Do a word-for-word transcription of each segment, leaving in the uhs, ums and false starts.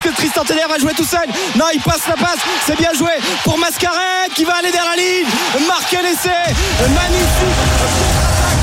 que Tristan Teder va jouer tout seul? Non, il passe la passe. C'est bien joué pour Mascaret qui va aller derrière la ligne. Marquer l'essai. Magnifique.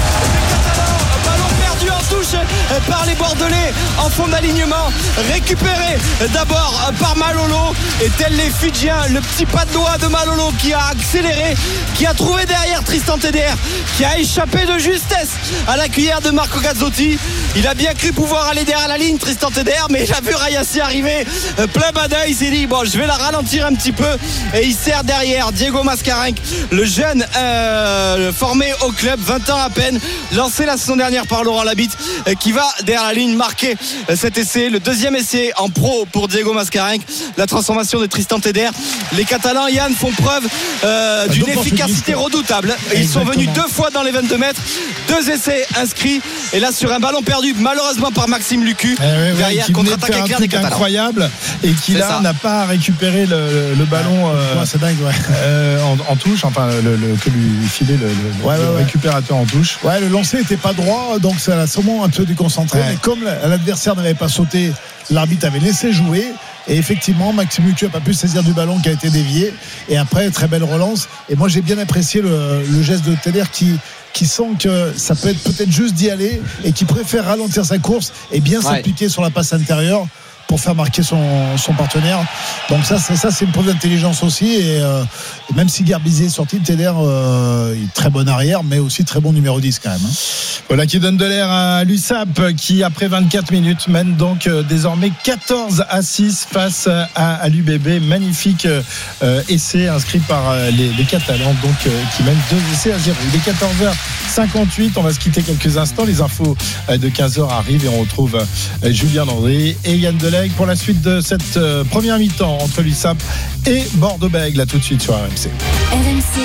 En touche par les Bordelais en fond d'alignement, récupéré d'abord par Malolo, et tel les Fidjiens, le petit pas de doigt de Malolo qui a accéléré, qui a trouvé derrière Tristan Teder, qui a échappé de justesse à la cuillère de Marco Gazzotti. Il a bien cru pouvoir aller derrière la ligne, Tristan Teder, mais il a vu Rayassi arriver plein badin. Il s'est dit bon, je vais la ralentir un petit peu, et il sert derrière Diego Mascarenhs, le jeune euh, formé au club, vingt ans à peine, lancé la saison dernière par Laurent Labitte, qui va derrière la ligne marquer cet essai, le deuxième essai en pro pour Diego Mascarenhs. La transformation de Tristan Teder. Les Catalans, Yann, font preuve euh, d'une efficacité redoutable. Ils Exactement. sont venus deux fois dans les vingt-deux mètres, deux essais inscrits, et là sur un ballon perdu malheureusement par Maxime Lucu, eh ouais, derrière ouais, contre-attaque éclair des Catalans, incroyable, et qui c'est là ça. n'a pas récupéré le, le ballon euh, ouais, c'est dingue, ouais. euh, en, en touche, enfin le, le, que lui filait le, le, ouais, le ouais, récupérateur en touche. Ouais, le lancer n'était pas droit, donc ça l'a sûrement un peu déconcentré, ouais. mais comme l'adversaire n'avait pas sauté, l'arbitre avait laissé jouer, et effectivement Maxime Lucu n'a pas pu saisir du ballon qui a été dévié, et après très belle relance. Et moi j'ai bien apprécié le, le geste de Teder qui qui sent que ça peut être peut-être juste d'y aller, et qui préfère ralentir sa course et bien ouais. s'appliquer sur la passe intérieure pour faire marquer son, son partenaire. Donc ça c'est, ça c'est une preuve d'intelligence aussi, et, euh, et même si Garbizet est sorti, Teder euh, il est très bon arrière, mais aussi très bon numéro dix quand même, hein. Voilà qui donne de l'air à l'U S A P, qui après vingt-quatre minutes mène donc euh, désormais quatorze à six face à, à l'U B B. Magnifique euh, essai inscrit par euh, les, les Catalans, donc euh, qui mènent deux essais à zéro. Il est quatorze heures cinquante-huit, on va se quitter quelques instants. Les infos euh, de quinze heures arrivent, et on retrouve euh, Julien Landry et Yann Delahaye pour la suite de cette euh, première mi-temps entre l'U S A P et Bordeaux-Bègles. Là tout de suite sur R M C. R M C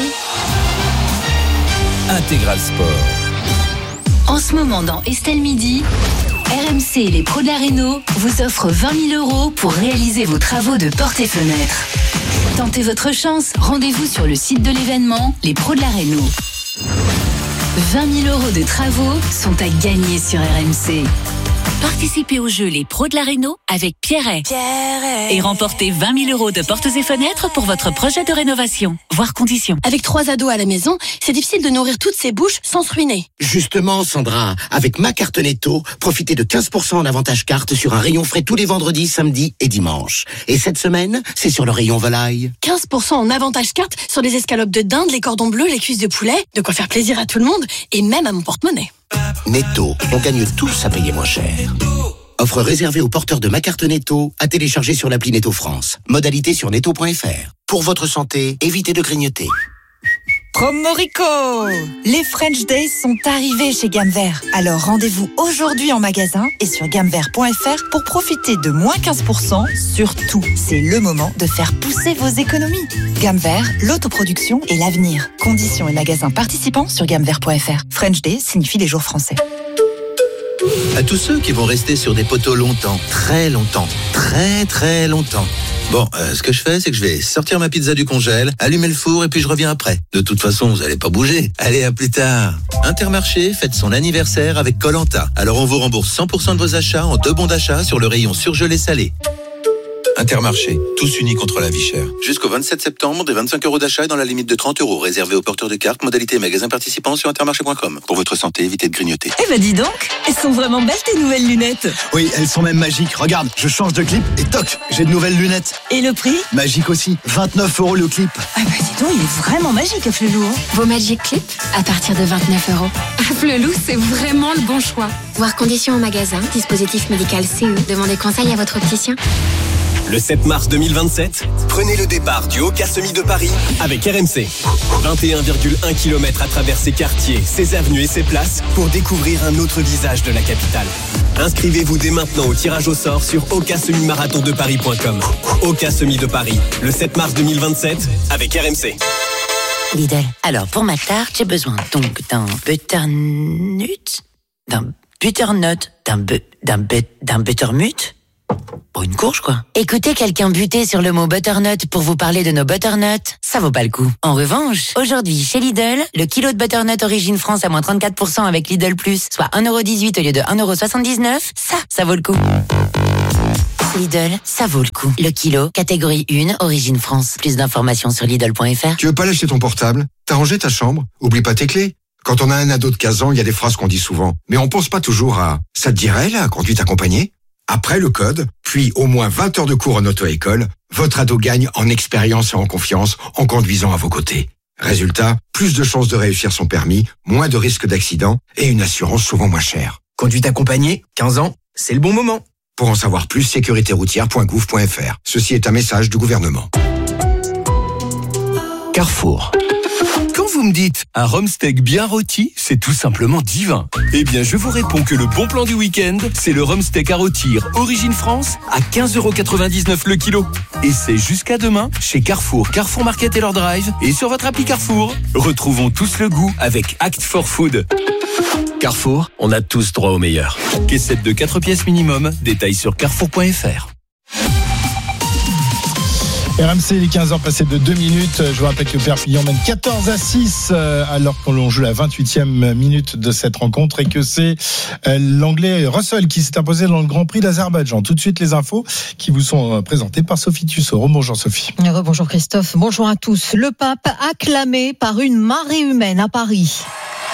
Intégral Sport. En ce moment dans Estelle Midi, R M C et les pros de la Réno vous offrent vingt mille euros pour réaliser vos travaux de portes et fenêtres. Tentez votre chance, rendez-vous sur le site de l'événement Les Pros de la Réno. vingt mille euros de travaux sont à gagner sur R M C. Participez au jeu Les Pros de la Réno avec Pierret. Pierret. Et remportez vingt mille euros de portes et fenêtres pour votre projet de rénovation. Voir conditions. Avec trois ados à la maison, c'est difficile de nourrir toutes ces bouches sans se ruiner. Justement, Sandra, avec ma carte Netto, profitez de quinze pour cent en avantage carte sur un rayon frais tous les vendredis, samedis et dimanches. Et cette semaine, c'est sur le rayon volaille. quinze pour cent en avantage carte sur les escalopes de dinde, les cordons bleus, les cuisses de poulet. De quoi faire plaisir à tout le monde, et même à mon porte-monnaie. Netto, on gagne tous à payer moins cher. Offre réservée aux porteurs de ma carte Netto, à télécharger sur l'appli Netto France. Modalité sur netto point f r. Pour votre santé, évitez de grignoter. Promorico! Les French Days sont arrivés chez Gamme Vert. Alors rendez-vous aujourd'hui en magasin et sur gamme vert point f r pour profiter de moins quinze pour cent sur tout. C'est le moment de faire pousser vos économies. Gamme Vert, l'autoproduction et l'avenir. Conditions et magasins participants sur gamme vert point f r. French Days signifie les jours français. À tous ceux qui vont rester sur des poteaux longtemps, très longtemps, très très longtemps. Bon, euh, ce que je fais, c'est que je vais sortir ma pizza du congèle, allumer le four et puis je reviens après. De toute façon, vous allez pas bouger. Allez, à plus tard. Intermarché fête son anniversaire avec Koh-Lanta. Alors on vous rembourse cent pour cent de vos achats en deux bons d'achat sur le rayon surgelé salé. Intermarché, tous unis contre la vie chère. Jusqu'au vingt-sept septembre, des vingt-cinq euros d'achat dans la limite de trente euros, réservé aux porteurs de cartes, modalité magasin participant sur intermarché point com. Pour votre santé, évitez de grignoter. Eh ben dis donc, elles sont vraiment belles tes nouvelles lunettes. Oui, elles sont même magiques. Regarde, je change de clip et toc, j'ai de nouvelles lunettes. Et le prix ? Magique aussi, vingt-neuf euros le clip. Ah bah dis donc, il est vraiment magique à Flelou. Hein. Vos Magic Clips à partir de vingt-neuf euros. À Flelou, c'est vraiment le bon choix. Voir conditions au magasin, dispositif médical C E. Demandez conseil à votre opticien. Le sept mars deux mille vingt-sept, prenez le départ du Oka Semi de Paris avec R M C. vingt et un virgule un kilomètres à travers ses quartiers, ses avenues et ses places pour découvrir un autre visage de la capitale. Inscrivez-vous dès maintenant au tirage au sort sur oka semi marathon de paris point com. Oka Semi de Paris, le sept mars deux mille vingt-sept avec R M C. Lidl, alors pour ma tarte, j'ai besoin donc d'un butternut, d'un butternut, d'un bu, d'un but, d'un buttermut. Pour une courge, quoi. Écoutez quelqu'un buter sur le mot butternut pour vous parler de nos butternuts, ça vaut pas le coup. En revanche, aujourd'hui, chez Lidl, le kilo de butternut Origine France à moins trente-quatre pour cent avec Lidl Plus, soit un euro dix-huit au lieu de un euro soixante-dix-neuf, ça, ça vaut le coup. Lidl, ça vaut le coup. Le kilo, catégorie un, origine France. Plus d'informations sur Lidl point F R. Tu veux pas lâcher ton portable? T'as rangé ta chambre? Oublie pas tes clés. Quand on a un ado de quinze ans, il y a des phrases qu'on dit souvent. Mais on pense pas toujours à « ça te dirait, la conduite accompagnée ?» Après le code, puis au moins vingt heures de cours en auto-école, votre ado gagne en expérience et en confiance en conduisant à vos côtés. Résultat, plus de chances de réussir son permis, moins de risques d'accident et une assurance souvent moins chère. Conduite accompagnée, quinze ans, c'est le bon moment. Pour en savoir plus, sécurité routière point gouv point F R. Ceci est un message du gouvernement. Carrefour. Quand vous me dites un rhum steak bien rôti, c'est tout simplement divin. Eh bien, je vous réponds que le bon plan du week-end, c'est le rhum steak à rôtir Origine France à quinze euros quatre-vingt-dix-neuf le kilo. Et c'est jusqu'à demain chez Carrefour, Carrefour Market et leur drive et sur votre appli Carrefour. Retrouvons tous le goût avec Act for Food. Carrefour, on a tous droit au meilleur. Caissette de quatre pièces minimum, détails sur carrefour point F R. R M C, les quinze heures passées de deux minutes. Je vous rappelle que Perpignan mène quatorze à six alors qu'on joue la vingt-huitième minute de cette rencontre et que c'est l'Anglais Russell qui s'est imposé dans le Grand Prix d'Azerbaïdjan. Tout de suite, les infos qui vous sont présentées par Sophie Tussaud. Bonjour Sophie. Bonjour Christophe, bonjour à tous. Le pape acclamé par une marée humaine à Paris.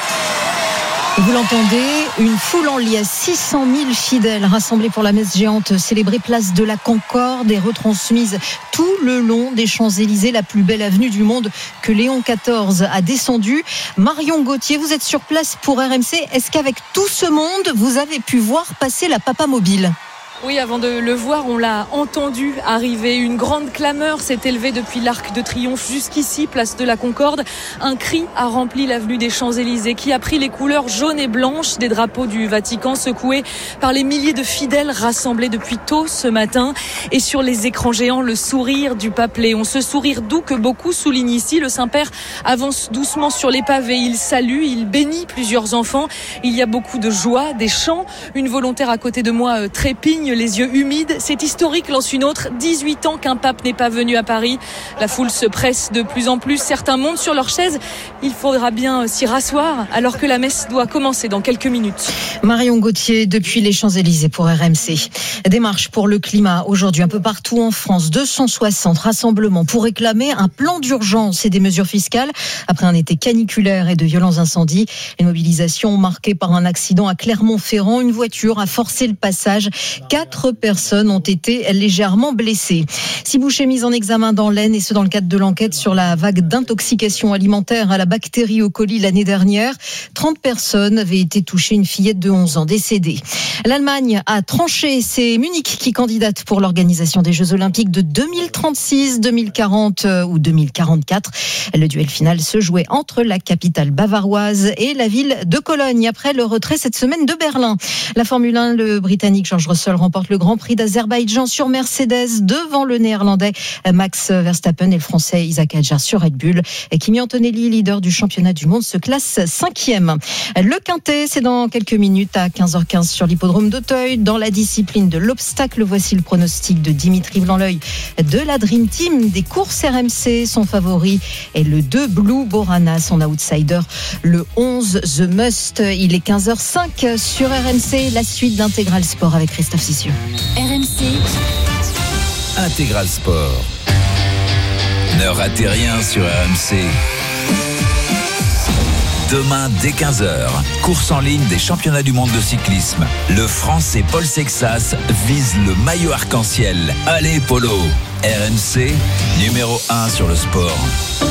Vous l'entendez, une foule en liesse, six cent mille fidèles rassemblés pour la messe géante célébrée place de la Concorde et retransmise tout le long des Champs-Élysées, la plus belle avenue du monde que Léon quatorze a descendue. Marion Gauthier, vous êtes sur place pour R M C. Est-ce qu'avec tout ce monde, vous avez pu voir passer la Papa Mobile ? Oui, avant de le voir, on l'a entendu arriver. Une grande clameur s'est élevée depuis l'Arc de Triomphe jusqu'ici, place de la Concorde. Un cri a rempli l'avenue des Champs-Élysées qui a pris les couleurs jaunes et blanches des drapeaux du Vatican secoués par les milliers de fidèles rassemblés depuis tôt ce matin. Et sur les écrans géants, le sourire du pape Léon. Ce sourire doux que beaucoup soulignent ici. Le Saint-Père avance doucement sur les pavés. Il salue, il bénit plusieurs enfants. Il y a beaucoup de joie, des chants. Une volontaire à côté de moi trépigne, les yeux humides. C'est historique, lance une autre. dix-huit ans qu'un pape n'est pas venu à Paris. La foule se presse de plus en plus. Certains montent sur leur chaise. Il faudra bien s'y rasseoir alors que la messe doit commencer dans quelques minutes. Marion Gauthier depuis les Champs-Élysées pour R M C. Démarche pour le climat aujourd'hui un peu partout en France. deux cent soixante rassemblements pour réclamer un plan d'urgence et des mesures fiscales après un été caniculaire et de violents incendies. Les mobilisations marquées par un accident à Clermont-Ferrand. Une voiture a forcé le passage. Quatre personnes ont été légèrement blessées. Six bouchers mis en examen dans l'Aisne et ce dans le cadre de l'enquête sur la vague d'intoxication alimentaire à la bactérie E. coli l'année dernière. trente personnes avaient été touchées, une fillette de onze ans décédée. L'Allemagne a tranché, c'est Munich qui candidate pour l'organisation des Jeux Olympiques de deux mille trente-six, deux mille quarante ou deux mille quarante-quatre. Le duel final se jouait entre la capitale bavaroise et la ville de Cologne après le retrait cette semaine de Berlin. La Formule un, le Britannique George Russell remporte le Grand Prix d'Azerbaïdjan sur Mercedes devant le Néerlandais Max Verstappen et le Français Isaac Hadjar sur Red Bull. Kimi Antonelli, leader du championnat du monde, se classe cinquième. Le Quintet, c'est dans quelques minutes à quinze heures quinze sur l'hippodrome d'Auteuil. Dans la discipline de l'obstacle, voici le pronostic de Dimitri Blanc-L'œil de la Dream Team. Des courses R M C, son favori est le deux Blue Borana, son outsider le onze The Must. Il est quinze heures cinq sur R M C, la suite d'Intégral Sport avec Christophe Cissieux. R M C Intégral Sport. Ne ratez rien sur R M C. Demain, dès quinze heures, course en ligne des championnats du monde de cyclisme. Le Français Paul Sexas vise le maillot arc-en-ciel. Allez, Polo! R M C, numéro un sur le sport.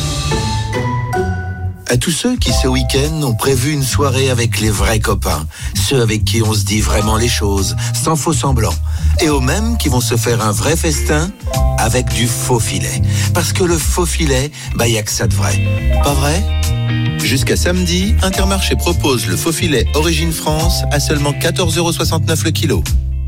À tous ceux qui, ce week-end, ont prévu une soirée avec les vrais copains, ceux avec qui on se dit vraiment les choses, sans faux semblant, et aux mêmes qui vont se faire un vrai festin avec du faux filet. Parce que le faux filet, bah y a que ça de vrai. Pas vrai ? Jusqu'à samedi, Intermarché propose le faux filet Origine France à seulement quatorze euros soixante-neuf le kilo.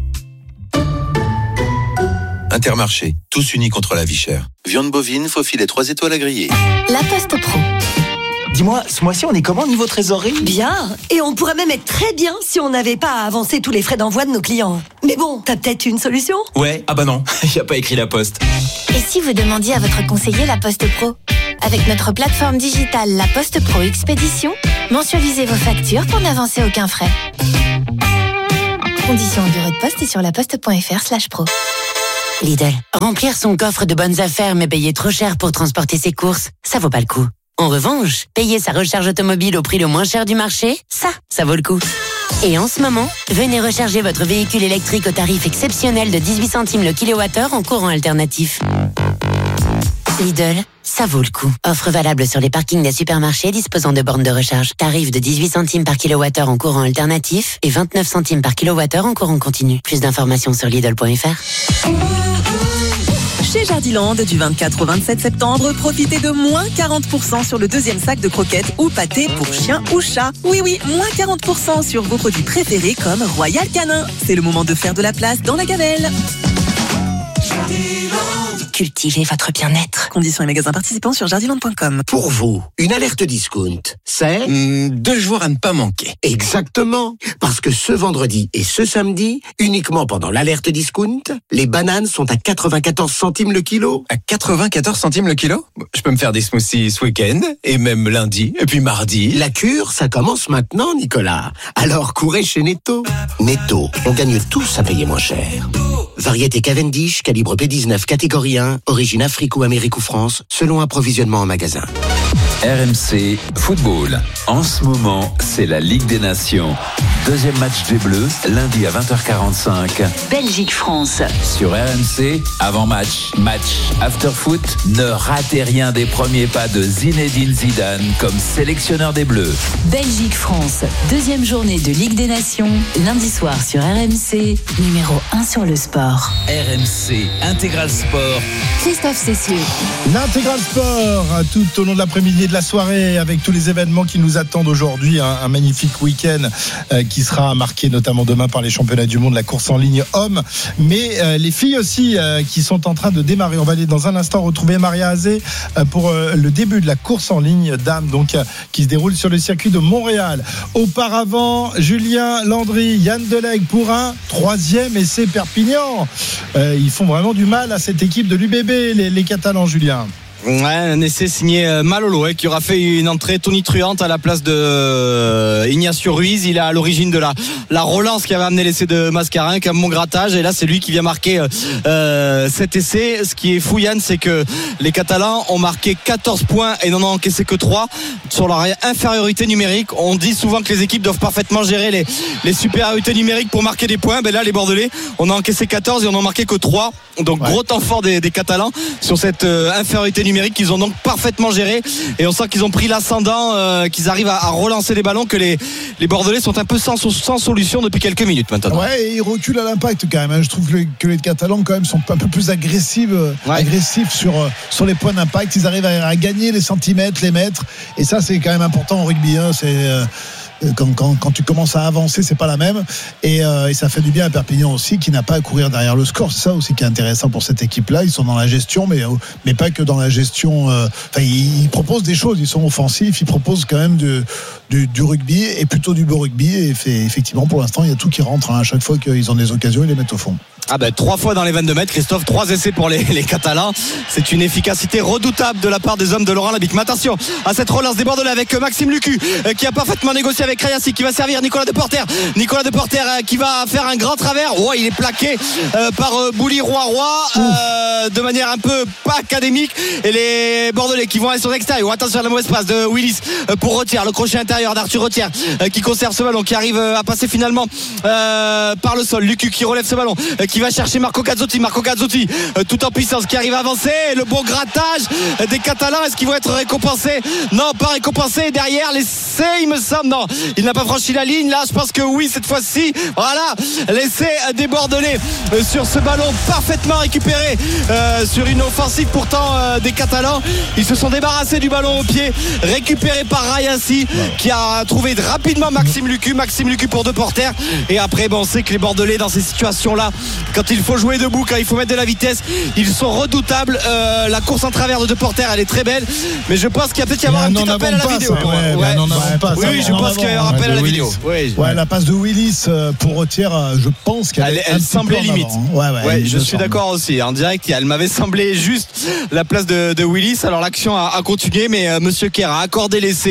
Intermarché, tous unis contre la vie chère. Viande bovine, faux filet trois étoiles à griller. La Poste Pro. Dis-moi, ce mois-ci, on est comment niveau trésorerie ? Bien, et on pourrait même être très bien si on n'avait pas à avancer tous les frais d'envoi de nos clients. Mais bon, t'as peut-être une solution ? Ouais, ah bah non, il n'y a pas écrit la Poste. Et si vous demandiez à votre conseiller la Poste Pro ? Avec notre plateforme digitale La Poste Pro Expédition, mensualisez vos factures pour n'avancer aucun frais. Conditions en bureau de poste et sur laposte.fr slash pro. Lidl, remplir son coffre de bonnes affaires mais payer trop cher pour transporter ses courses, ça vaut pas le coup. En revanche, payer sa recharge automobile au prix le moins cher du marché, ça, ça vaut le coup. Et en ce moment, venez recharger votre véhicule électrique au tarif exceptionnel de dix-huit centimes le kilowattheure en courant alternatif. Lidl, ça vaut le coup. Offre valable sur les parkings des supermarchés disposant de bornes de recharge. Tarif de dix-huit centimes par kilowattheure en courant alternatif et vingt-neuf centimes par kilowattheure en courant continu. Plus d'informations sur Lidl point F R. Chez Jardiland, du vingt-quatre au vingt-sept septembre, profitez de moins quarante pour cent sur le deuxième sac de croquettes ou pâtés pour chien ou chat. Oui, oui, moins quarante pour cent sur vos produits préférés comme Royal Canin. C'est le moment de faire de la place dans la gamelle. Cultivez votre bien-être. Conditions et magasins participants sur jardiland point com. Pour vous, une alerte discount, c'est mmh, deux jours à ne pas manquer. Exactement. Parce que ce vendredi et ce samedi, uniquement pendant l'alerte discount, les bananes sont à quatre-vingt-quatorze centimes le kilo. À quatre-vingt-quatorze centimes le kilo ? Je peux me faire des smoothies ce week-end, et même lundi, et puis mardi. La cure, ça commence maintenant, Nicolas. Alors courez chez Netto. Netto, on gagne tous à payer moins cher. Variété Cavendish, calibre P dix-neuf, catégorie un, origine Afrique ou Amérique ou France, selon approvisionnement en magasin. R M C Football. En ce moment, c'est la Ligue des Nations. Deuxième match des Bleus, lundi à vingt heures quarante-cinq. Belgique-France. Sur R M C, avant-match, match, after-foot, ne ratez rien des premiers pas de Zinedine Zidane comme sélectionneur des Bleus. Belgique-France. Deuxième journée de Ligue des Nations. Lundi soir sur R M C. Numéro un sur le sport. R M C Intégral Sport. Christophe Cessieux. L'Intégral Sport, tout au long de l'après-midi et de la soirée, avec tous les événements qui nous attendent aujourd'hui. Un, un magnifique week-end euh, qui sera marqué notamment demain par les championnats du monde, la course en ligne hommes, mais euh, les filles aussi euh, qui sont en train de démarrer. On va aller dans un instant retrouver Maria Azé euh, pour euh, le début de la course en ligne dames, donc euh, qui se déroule sur le circuit de Montréal. Auparavant, Julien Landry, Yann Delegue pour un troisième essai Perpignan. Euh, ils font vraiment du mal à cette équipe de l'U B B, les, les Catalans, Julien. Ouais, un essai signé Malolo hein, qui aura fait une entrée tonitruante à la place de euh, Ignacio Ruiz. Il est à l'origine de la, la relance qui avait amené l'essai de Mascarin, comme mon grattage, et là c'est lui qui vient marquer euh, cet essai. Ce qui est fou, Yann, c'est que les Catalans ont marqué quatorze points et n'en ont encaissé que trois sur leur infériorité numérique. On dit souvent que les équipes doivent parfaitement gérer les, les supériorités numériques pour marquer des points. Ben là les Bordelais, on a encaissé quatorze et on n'en a marqué que trois. Donc ouais. Gros temps fort des, des Catalans sur cette euh, infériorité numérique numérique qu'ils ont donc parfaitement géré, et on sent qu'ils ont pris l'ascendant, euh, qu'ils arrivent à, à relancer les ballons, que les, les Bordelais sont un peu sans, sans solution depuis quelques minutes maintenant. Ouais, et ils reculent à l'impact quand même, hein. Je trouve que les, que les Catalans quand même sont un peu plus agressifs, ouais. agressifs sur, sur les points d'impact. Ils arrivent à, à gagner les centimètres, les mètres, et ça c'est quand même important en rugby, hein. C'est euh, Quand, quand, quand tu commences à avancer, c'est pas la même, et, euh, et ça fait du bien à Perpignan aussi, qui n'a pas à courir derrière le score. C'est ça aussi qui est intéressant pour cette équipe-là. Ils sont dans la gestion, mais, mais pas que dans la gestion. Euh, enfin, ils, ils proposent des choses, ils sont offensifs, ils proposent quand même du, du, du rugby, et plutôt du beau rugby. Et fait, effectivement, pour l'instant, il y a tout qui rentre, hein. À chaque fois qu'ils ont des occasions, ils les mettent au fond. Ah ben, trois fois dans les vingt-deux mètres, Christophe, trois essais pour les, les Catalans. C'est une efficacité redoutable de la part des hommes de Laurent Labic. Mais attention à cette relance des Bordelais avec Maxime Lucu, euh, qui a parfaitement négocié avec Rayassi, qui va servir Nicolas Deporter. Nicolas Deporter euh, qui va faire un grand travers. Oh, il est plaqué euh, par euh, Bouli Roy-Roy euh, de manière un peu pas académique. Et les Bordelais qui vont aller sur l'extérieur. Attention à la mauvaise passe de Willis euh, pour Retière, le crochet intérieur d'Arthur Retière, euh, qui conserve ce ballon, qui arrive euh, à passer finalement euh, par le sol. Lucu qui relève ce ballon, euh, qui va chercher Marco Gazzotti, Marco Gazzotti euh, tout en puissance, qui arrive à avancer. Le bon grattage euh, des Catalans, est-ce qu'ils vont être récompensés? Non, pas récompensés. Derrière l'essai, il me semble, non, il n'a pas franchi la ligne. Là, je pense que oui, cette fois-ci. Voilà, l'essai des Bordelais euh, sur ce ballon parfaitement récupéré euh, sur une offensive pourtant euh, des Catalans. Ils se sont débarrassés du ballon au pied, récupéré par Rayassi, ouais. qui a trouvé rapidement Maxime Lucu, Maxime Lucu pour Deporter. Et après, bon, on sait que les Bordelais dans ces situations-là, quand il faut jouer debout, quand il faut mettre de la vitesse, ils sont redoutables. Euh, la course en travers de Deporter, elle est très belle, mais je pense qu'il y a peut-être y avoir un petit appel à la vidéo. Ça, ouais, ouais. Non, ouais, pas, oui, oui, je pense qu'il y a un appel à la vidéo. Oui, ouais, la passe de Willis pour Retière, je pense qu'elle elle, elle semblait limite. Ouais, ouais, ouais, je suis semble. d'accord aussi. En direct, elle m'avait semblé juste la place de, de Willis. Alors l'action a, a continué, mais euh, Monsieur Kerr a accordé l'essai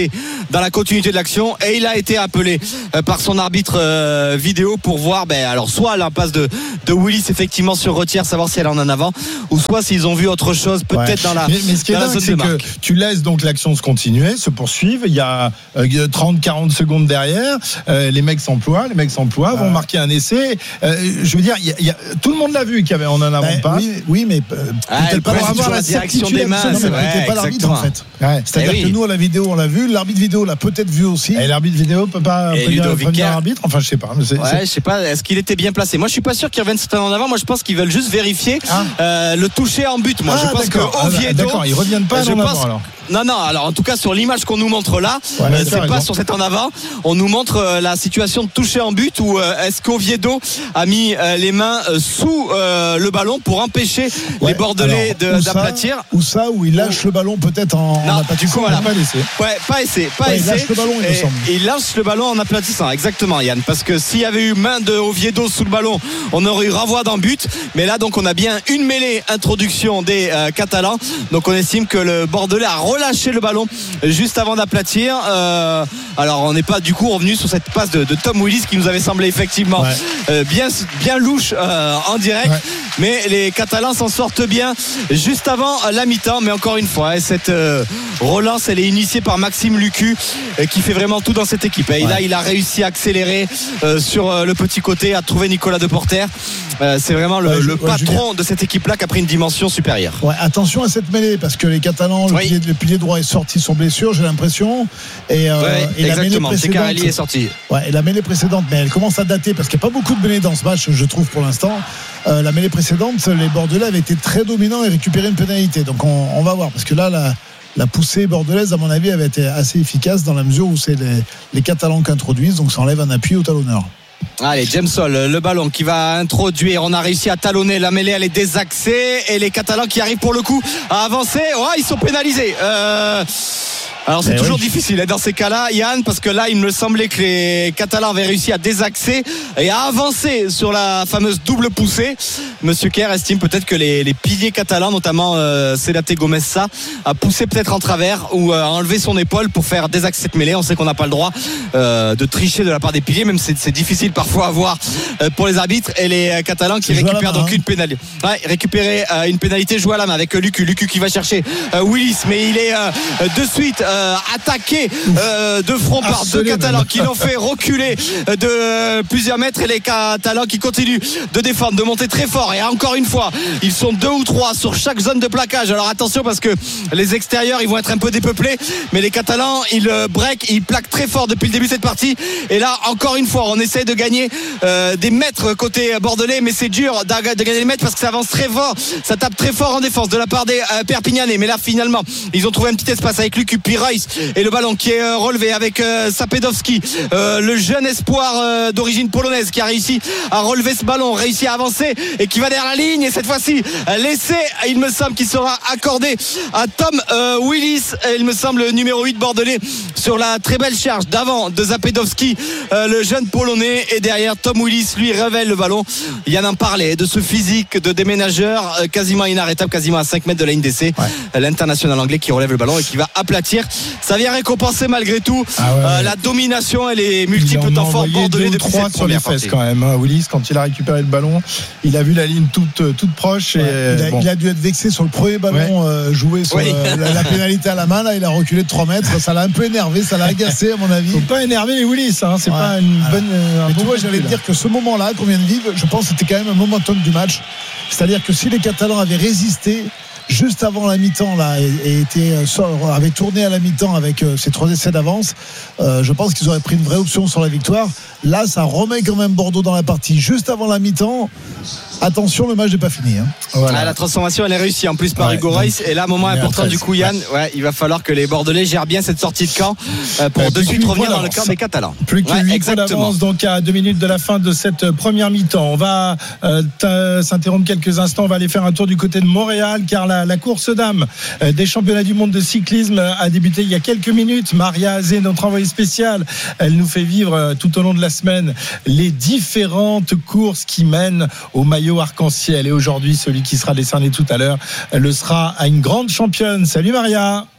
dans la continuité de l'action et il a été appelé euh, par son arbitre euh, vidéo pour voir ben, alors soit l'impasse de, de Willis effectivement sur Retière, savoir si elle est en avant ou soit s'ils ont vu autre chose peut-être ouais. dans la mais, mais ce qui est dingue, c'est que tu laisses donc l'action se continuer, se poursuivre, il y a euh, trente quarante secondes derrière, euh, les mecs s'emploient, les mecs s'emploient, ouais. vont marquer un essai, euh, je veux dire il y a, il y a, tout le monde l'a vu qu'il y avait en avant ben, pas oui, oui mais euh, ah, peut-être pas pour avoir la direction des mains, c'est vrai, pas l'arbitre en fait ouais. c'est-à-dire eh oui. que nous à la vidéo on l'a vu, l'arbitre vidéo l'a peut-être vu aussi et l'arbitre vidéo peut pas prévenir l'arbitre, enfin je sais pas mais c'est, ouais, c'est... je sais pas, est-ce qu'il était bien placé? Moi je suis pas sûr qu'ils reviennent en avant, moi je pense qu'ils veulent juste vérifier ah. euh, le toucher en but, moi ah, je pense d'accord. que Oviedo, ah, d'accord, ils reviennent pas en avant alors. Non, non, alors en tout cas sur l'image qu'on nous montre là, ouais, euh, c'est pas sur cet en avant, on nous montre euh, la situation de toucher en but où euh, est-ce qu'Oviedo a mis euh, les mains euh, sous euh, le ballon pour empêcher ouais, les Bordelais alors, de, d'aplatir ça, ou ça, où il lâche le ballon peut-être en, non, en aplatissant. Du coup, voilà. Pas laissé. Ouais, pas essai, pas ouais, essai. Il lâche le ballon, il me semble. Il lâche le ballon en aplatissant, exactement Yann, parce que s'il y avait eu main de Oviedo sous le ballon, on aurait eu renvoi dans but, mais là donc on a bien une mêlée introduction des euh, Catalans, donc on estime que le Bordelais a relâché le ballon juste avant d'aplatir. Euh, alors on n'est pas du coup revenu sur cette passe de, de Tom Willis qui nous avait semblé effectivement ouais. euh, bien, bien louche euh, en direct, ouais. mais les Catalans s'en sortent bien juste avant la mi-temps. Mais encore une fois, cette euh, relance elle est initiée par Maxime Lucu euh, qui fait vraiment tout dans cette équipe. Et ouais. là il a réussi à accélérer euh, sur euh, le petit côté, à trouver Nicolas Deporter. Euh, c'est vraiment le, ouais, le ouais, patron Julien. de cette équipe là qui a pris une dimension supérieure. Ouais, attention à cette mêlée parce que les Catalans, le, oui. pilier, le pilier droit est sorti sur blessure, j'ai l'impression. Et, euh, ouais, et exactement. La mêlée précédente, est sorti. Ouais, et la mêlée précédente, mais elle commence à dater parce qu'il n'y a pas beaucoup de mêlées dans ce match, je trouve pour l'instant. Euh, la mêlée précédente, les Bordelais avaient été très dominants et récupéré une pénalité. Donc on, on va voir parce que là, la, la poussée bordelaise, à mon avis, avait été assez efficace dans la mesure où c'est les, les Catalans qui introduisent, donc ça enlève un appui au talonneur. Allez, James Hall, le ballon qui va introduire. On a réussi à talonner. La mêlée, elle est désaxée. Et les Catalans qui arrivent pour le coup à avancer. Oh, ils sont pénalisés. Euh... Alors c'est eh toujours oui. difficile dans ces cas-là, Yann, parce que là il me semblait que les Catalans avaient réussi à désaxer et à avancer sur la fameuse double poussée. Monsieur Kerr estime peut-être que les, les piliers catalans, notamment euh, Sedate Gomez-Sa, a poussé peut-être en travers ou euh, a enlevé son épaule pour faire désaxer cette mêlée. On sait qu'on n'a pas le droit euh, de tricher de la part des piliers, même c'est, c'est difficile parfois à voir euh, pour les arbitres. Et les Catalans qui récupèrent donc une pénalité. Ouais, récupérer euh, une pénalité jouée à la main avec Lucu. Lucu qui va chercher euh, Willis, mais il est euh, de suite euh, attaqué euh, de front par deux Catalans qui l'ont fait reculer de euh, plusieurs mètres, et les Catalans qui continuent de défendre, de monter très fort. Et encore une fois, ils sont deux ou trois sur chaque zone de plaquage. Alors attention parce que les extérieurs ils vont être un peu dépeuplés, mais les Catalans ils euh, break, ils plaquent très fort depuis le début de cette partie. Et là encore une fois on essaie de gagner euh, des mètres côté bordelais, mais c'est dur de gagner des mètres parce que ça avance très fort, ça tape très fort en défense de la part des euh, Perpignanais. Mais là finalement ils ont trouvé un petit espace avec Lucu puis Royce, et le ballon qui est euh, relevé avec euh, Sapedowski, euh, le jeune espoir euh, d'origine polonaise qui a réussi à relever ce ballon, réussi à avancer et qui va derrière la ligne. Et cette fois-ci l'essai, il me semble qu'il sera accordé à Tom euh, Willis, il me semble le numéro huit bordelais, sur la très belle charge d'avant de Zapedowski, euh, le jeune polonais. Et derrière Tom Willis lui révèle le ballon. Yann en parlait de ce physique de déménageur euh, quasiment inarrêtable, quasiment à cinq mètres de la ligne d'essai. Ouais. L'international anglais qui relève le ballon et qui va aplatir. Ça vient récompenser malgré tout ah ouais, euh, ouais. la domination et les multiples temps forts bordelais depuis cette sur les fesses quand même. Willis, quand il a récupéré le ballon, il a vu la ligne toute, toute proche. Et ouais. il, a, bon. il a dû être vexé sur le premier ballon ouais. euh, joué sur oui. euh, la, la pénalité à la main. Là, il a reculé de trois mètres. Ça l'a un peu énervé, ça l'a agacé à mon avis. Faut pas énerver les Willis, hein. C'est ouais. pas une ah. bonne. Mais tu vois, j'allais te dire que ce moment-là qu'on vient de vivre, je pense que c'était quand même un momentum du match. C'est-à-dire que si les Catalans avaient résisté juste avant la mi-temps là, et, et était, euh, avait tourné à la mi-temps avec euh, ces trois essais d'avance, euh, je pense qu'ils auraient pris une vraie option sur la victoire. Là, ça remet quand même Bordeaux dans la partie juste avant la mi-temps. Attention, le match n'est pas fini. Hein. Voilà. Ah, la transformation, elle est réussie en plus par ouais, Hugo Royce. Et là, moment important du coup, Yann, ouais. Ouais, il va falloir que les Bordelais gèrent bien cette sortie de camp euh, pour euh, de suite revenir dans le camp des Catalans. Plus que huit points d'avance, donc à deux minutes de la fin de cette première mi-temps. On va euh, s'interrompre quelques instants. On va aller faire un tour du côté de Montréal, car la, la course dames euh, des championnats du monde de cyclisme a débuté il y a quelques minutes. Maria Azé, notre envoyée spéciale, elle nous fait vivre euh, tout au long de la semaine les différentes courses qui mènent au maillot arc-en-ciel. Et aujourd'hui, celui qui sera décerné tout à l'heure le sera à une grande championne. Salut Maria.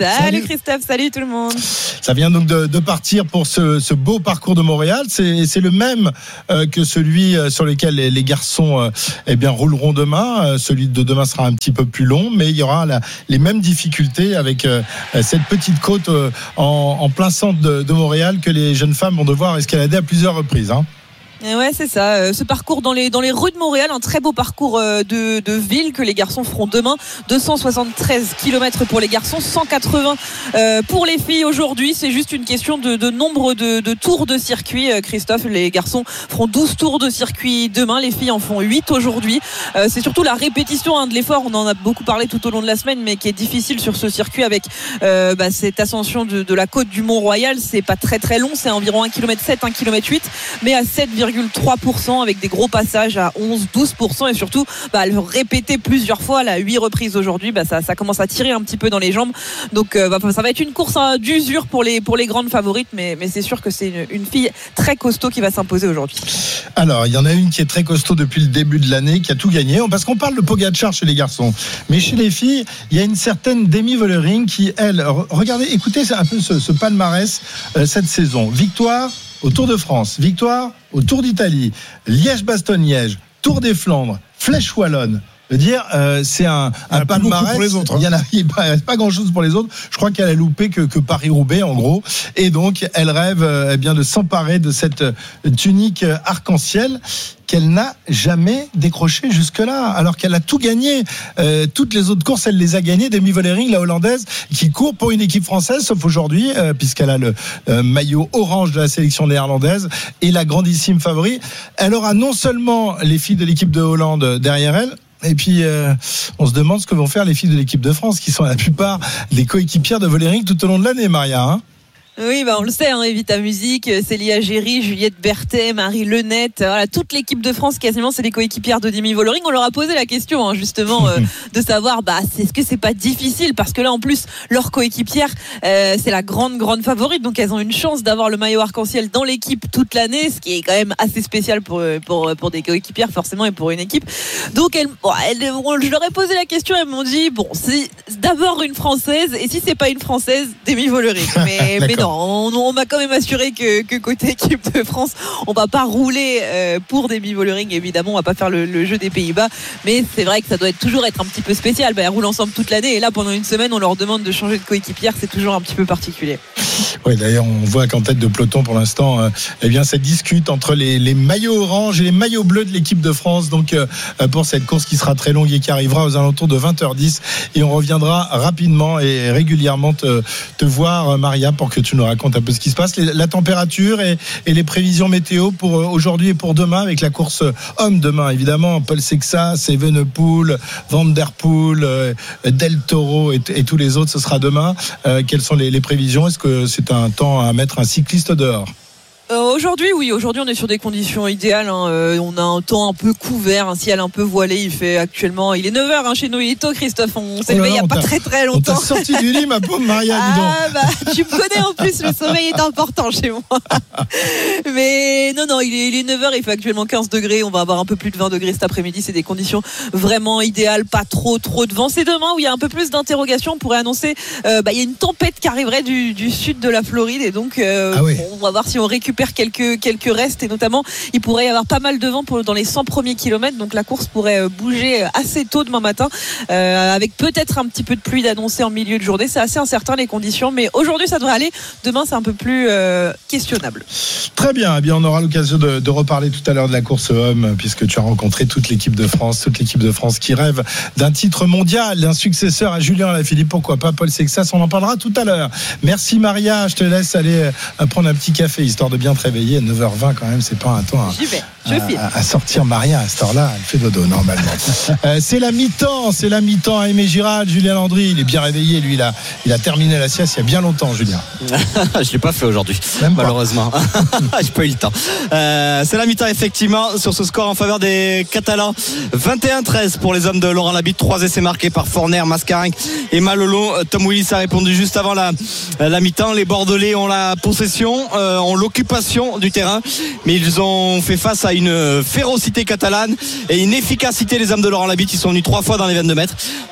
Salut, Salut. Christophe, salut tout le monde. Ça vient donc de, de partir pour ce, ce beau parcours de Montréal. C'est, c'est le même euh, que celui euh, sur lequel les, les garçons euh, eh bien, rouleront demain. Euh, celui de demain sera un petit peu plus long, mais il y aura la, les mêmes difficultés avec euh, cette petite côte euh, en, en plein centre de, de Montréal que les jeunes femmes vont devoir escalader à plusieurs reprises. Hein. Et ouais, c'est ça. Euh, ce parcours dans les dans les rues de Montréal, un très beau parcours euh, de de ville que les garçons feront demain. deux cent soixante-treize kilomètres pour les garçons, cent quatre-vingts euh, pour les filles aujourd'hui. C'est juste une question de, de nombre de, de tours de circuit. Euh, Christophe, les garçons feront douze tours de circuit demain. Les filles en font huit aujourd'hui. Euh, c'est surtout la répétition hein, de l'effort. On en a beaucoup parlé tout au long de la semaine, mais qui est difficile sur ce circuit avec euh, bah, cette ascension de, de la côte du Mont-Royal. C'est pas très très long. C'est environ un kilomètre sept, un kilomètre huit, mais à sept virgule trois pour cent avec des gros passages à onze, douze pour cent et surtout bah, le répéter plusieurs fois à huit reprises aujourd'hui, bah, ça, ça commence à tirer un petit peu dans les jambes, donc euh, bah, ça va être une course hein, d'usure pour les, pour les grandes favorites, mais, mais c'est sûr que c'est une, une fille très costaud qui va s'imposer aujourd'hui. Alors il y en a une qui est très costaud depuis le début de l'année, qui a tout gagné, parce qu'on parle de Pogacar chez les garçons, mais chez les filles il y a une certaine Demi Vollering qui elle, regardez, écoutez un peu ce, ce palmarès euh, cette saison. Victoire au Tour de France, victoire au Tour d'Italie, Liège-Bastogne-Liège, Tour des Flandres, Flèche Wallonne. Je veux dire, euh, c'est un, un palmarès. Pour les autres, hein. Il y en a, il n'y a pas grand-chose pour les autres. Je crois qu'elle a loupé que, que Paris-Roubaix, en gros. Et donc, elle rêve euh, eh bien de s'emparer de cette tunique arc-en-ciel qu'elle n'a jamais décrochée jusque-là, alors qu'elle a tout gagné. Euh, toutes les autres courses, elle les a gagnées. Demi Vollering, la hollandaise, qui court pour une équipe française, sauf aujourd'hui, euh, puisqu'elle a le euh, maillot orange de la sélection néerlandaise et la grandissime favori. Elle aura non seulement les filles de l'équipe de Hollande derrière elle, et puis euh, on se demande ce que vont faire les filles de l'équipe de France, qui sont la plupart des coéquipières de Vollering tout au long de l'année, Maria. Hein. Oui, bah on le sait, hein, Evita Musique, Célia Géry, Juliette Berthet, Marie Lenette, voilà, toute l'équipe de France quasiment, c'est les coéquipières de Demi Vollering. On leur a posé la question, hein, justement, euh, de savoir, bah, est-ce que c'est pas difficile, parce que là, en plus, leur coéquipière, euh, c'est la grande, grande favorite, donc elles ont une chance d'avoir le maillot arc-en-ciel dans l'équipe toute l'année, ce qui est quand même assez spécial pour pour pour des coéquipières forcément et pour une équipe. Donc elles, bon, elles, je leur ai posé la question, elles m'ont dit, bon, c'est d'abord une Française, et si c'est pas une Française, Demi Vollering. Mais, mais non. On, on m'a quand même assuré que, que côté équipe de France, on va pas rouler euh, pour Demi Vollering. Évidemment, on va pas faire le, le jeu des Pays-Bas, mais c'est vrai que ça doit être, toujours être un petit peu spécial. Bah, elles roulent ensemble toute l'année, et là, pendant une semaine, on leur demande de changer de coéquipière. C'est toujours un petit peu particulier. Oui, d'ailleurs, on voit qu'en tête de peloton pour l'instant, euh, eh bien, ça discute entre les, les maillots orange et les maillots bleus de l'équipe de France. Donc, euh, pour cette course qui sera très longue et qui arrivera aux alentours de vingt heures dix, et on reviendra rapidement et régulièrement te, te voir, Maria, pour que tu nous raconte un peu ce qui se passe, les, la température et, et les prévisions météo pour aujourd'hui et pour demain, avec la course homme demain, évidemment, Paul Sexas, Evenepoel, Van Der Poel, euh, Del Toro et, et tous les autres, ce sera demain. Euh, quelles sont les, les prévisions? Est-ce que c'est un temps à mettre un cycliste dehors? Euh, aujourd'hui, oui. Aujourd'hui, on est sur des conditions idéales. Hein. Euh, on a un temps un peu couvert, un ciel un peu voilé. Il fait actuellement, il est neuf heures hein, chez nous. Il est tôt, Christophe. On s'est oh là levé il n'y a pas t'a, très très longtemps. On t'a sorti du lit, ma pauvre Maria, dis donc. Ah, bah, tu me connais en plus. Le sommeil est important chez moi. Mais non, non, il est, il est neuf heures. Il fait actuellement quinze degrés. On va avoir un peu plus de vingt degrés cet après-midi. C'est des conditions vraiment idéales. Pas trop, trop de vent. C'est demain où il y a un peu plus d'interrogations. On pourrait annoncer, euh, bah, il y a une tempête qui arriverait du, du sud de la Floride. Et donc, euh, ah oui. bon, on va voir si on récupère quelques, quelques restes, et notamment il pourrait y avoir pas mal de vent pour, dans les cent premiers kilomètres, donc la course pourrait bouger assez tôt demain matin, euh, avec peut-être un petit peu de pluie d'annoncer en milieu de journée. C'est assez incertain les conditions, mais aujourd'hui ça devrait aller. Demain c'est un peu plus euh, questionnable. Très bien, eh bien on aura l'occasion de, de reparler tout à l'heure de la course homme, puisque tu as rencontré toute l'équipe de France, toute l'équipe de France qui rêve d'un titre mondial, d'un successeur à Julien Alaphilippe, pourquoi pas Paul Sexas, on en parlera tout à l'heure. Merci Maria, je te laisse aller prendre un petit café histoire de bien te réveiller. À neuf heures vingt quand même, c'est pas un temps à, J'y vais, je à, à sortir Maria à cette heure-là, elle fait dodo normalement. euh, c'est la mi-temps, c'est la mi-temps à Aimé Girard. Julien Landry, il est bien réveillé, lui il a, il a terminé la sieste il y a bien longtemps, Julien. Je l'ai pas fait aujourd'hui, malheureusement. J'ai pas eu le temps. Euh, c'est la mi-temps effectivement sur ce score en faveur des Catalans. vingt et un treize pour les hommes de Laurent Labitte. Trois essais marqués par Forner, Mascarin et Malolo. Tom Willis a répondu juste avant la, la mi-temps. Les Bordelais ont la possession, euh, ont l'occupation du terrain, mais ils ont fait face à une férocité catalane et une efficacité. Les hommes de Laurent Labitte, ils sont venus trois fois dans les vingt-deux mètres.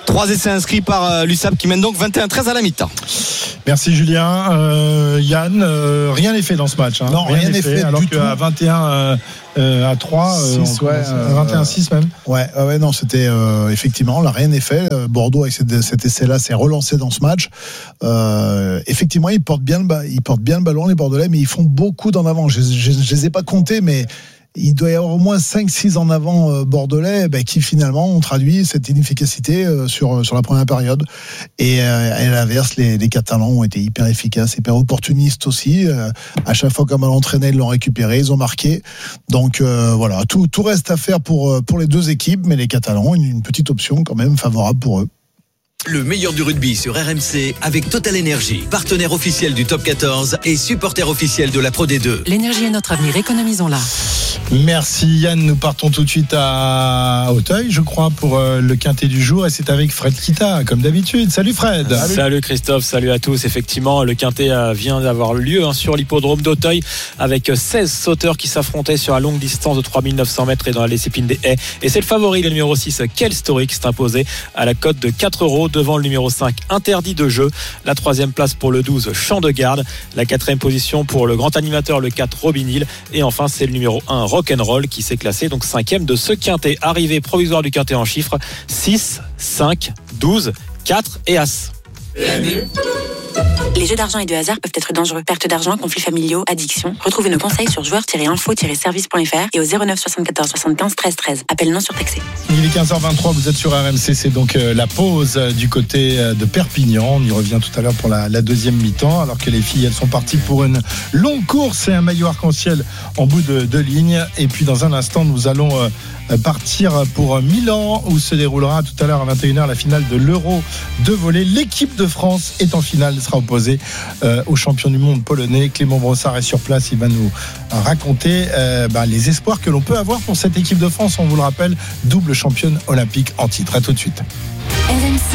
Trois essais inscrits par l'U S A P qui mène donc vingt et un treize à la mi-temps. Merci Julien. Euh, Yann, euh, rien n'est fait dans ce match. Hein. Non, rien n'est fait, fait alors du qu'à tout. vingt et un euh, euh, à trois, six, euh, ouais, euh, vingt et un six même. Ouais, ouais, non, c'était euh, effectivement, là, rien n'est fait. Bordeaux avec cet, cet essai-là s'est relancé dans ce match. Euh, effectivement, ils portent bien le, ils portent bien le ballon les Bordelais, mais ils font beaucoup d'en avant. Je, je, je les ai pas comptés, mais il doit y avoir au moins cinq six en avant euh, bordelais ben, qui finalement ont traduit cette inefficacité euh, sur, sur la première période. Et euh, à l'inverse, les, les Catalans ont été hyper efficaces, hyper opportunistes aussi. Euh, à chaque fois qu'un ballon traînait, ils l'ont récupéré, ils ont marqué. Donc euh, voilà, tout, tout reste à faire pour, pour les deux équipes, mais les Catalans ont une, une petite option quand même favorable pour eux. Le meilleur du rugby sur R M C avec Total Energy, partenaire officiel du Top quatorze et supporter officiel de la Pro D deux. L'énergie est notre avenir, économisons-la. Merci Yann, nous partons tout de suite à Auteuil, je crois, pour le quintet du jour, et c'est avec Fred Kita, comme d'habitude. Salut Fred. Salut, salut Christophe, salut à tous. Effectivement, le quintet vient d'avoir lieu hein, sur l'hippodrome d'Auteuil avec seize sauteurs qui s'affrontaient sur la longue distance de trois mille neuf cents mètres et dans la discipline des haies. Et c'est le favori, le numéro six, Quel Story, qui s'est imposé à la cote de quatre euros devant le numéro cinq, Interdit de jeu. La troisième place pour le douze, Champ de garde. La quatrième position pour le grand animateur, le quatre, Robin Hill. Et enfin, c'est le numéro un, Rock'n'Roll, qui s'est classé donc cinquième de ce quintet. Arrivée provisoire du quintet en chiffres, six, cinq, douze, quatre et As. Les jeux d'argent et de hasard peuvent être dangereux. Perte d'argent, conflits familiaux, addiction. Retrouvez nos conseils sur joueurs tiret info tiret service point f r et au zéro neuf soixante-quatorze soixante-quinze treize treize. Appel non surtaxé. Il est quinze heures vingt-trois, vous êtes sur R M C, c'est donc euh, la pause euh, du côté euh, de Perpignan. On y revient tout à l'heure pour la, la deuxième mi-temps, alors que les filles, elles sont parties pour une longue course et un maillot arc-en-ciel en bout de, de ligne. Et puis dans un instant, nous allons euh, partir pour Milan, où se déroulera tout à l'heure à vingt et une heures la finale de l'Euro de volley. L'équipe de France est en finale, elle sera opposée euh, au champion du monde polonais. Clément Brossard est sur place, il va nous raconter euh, bah, les espoirs que l'on peut avoir pour cette équipe de France. On vous le rappelle, double championne olympique en titre. À tout de suite. R M C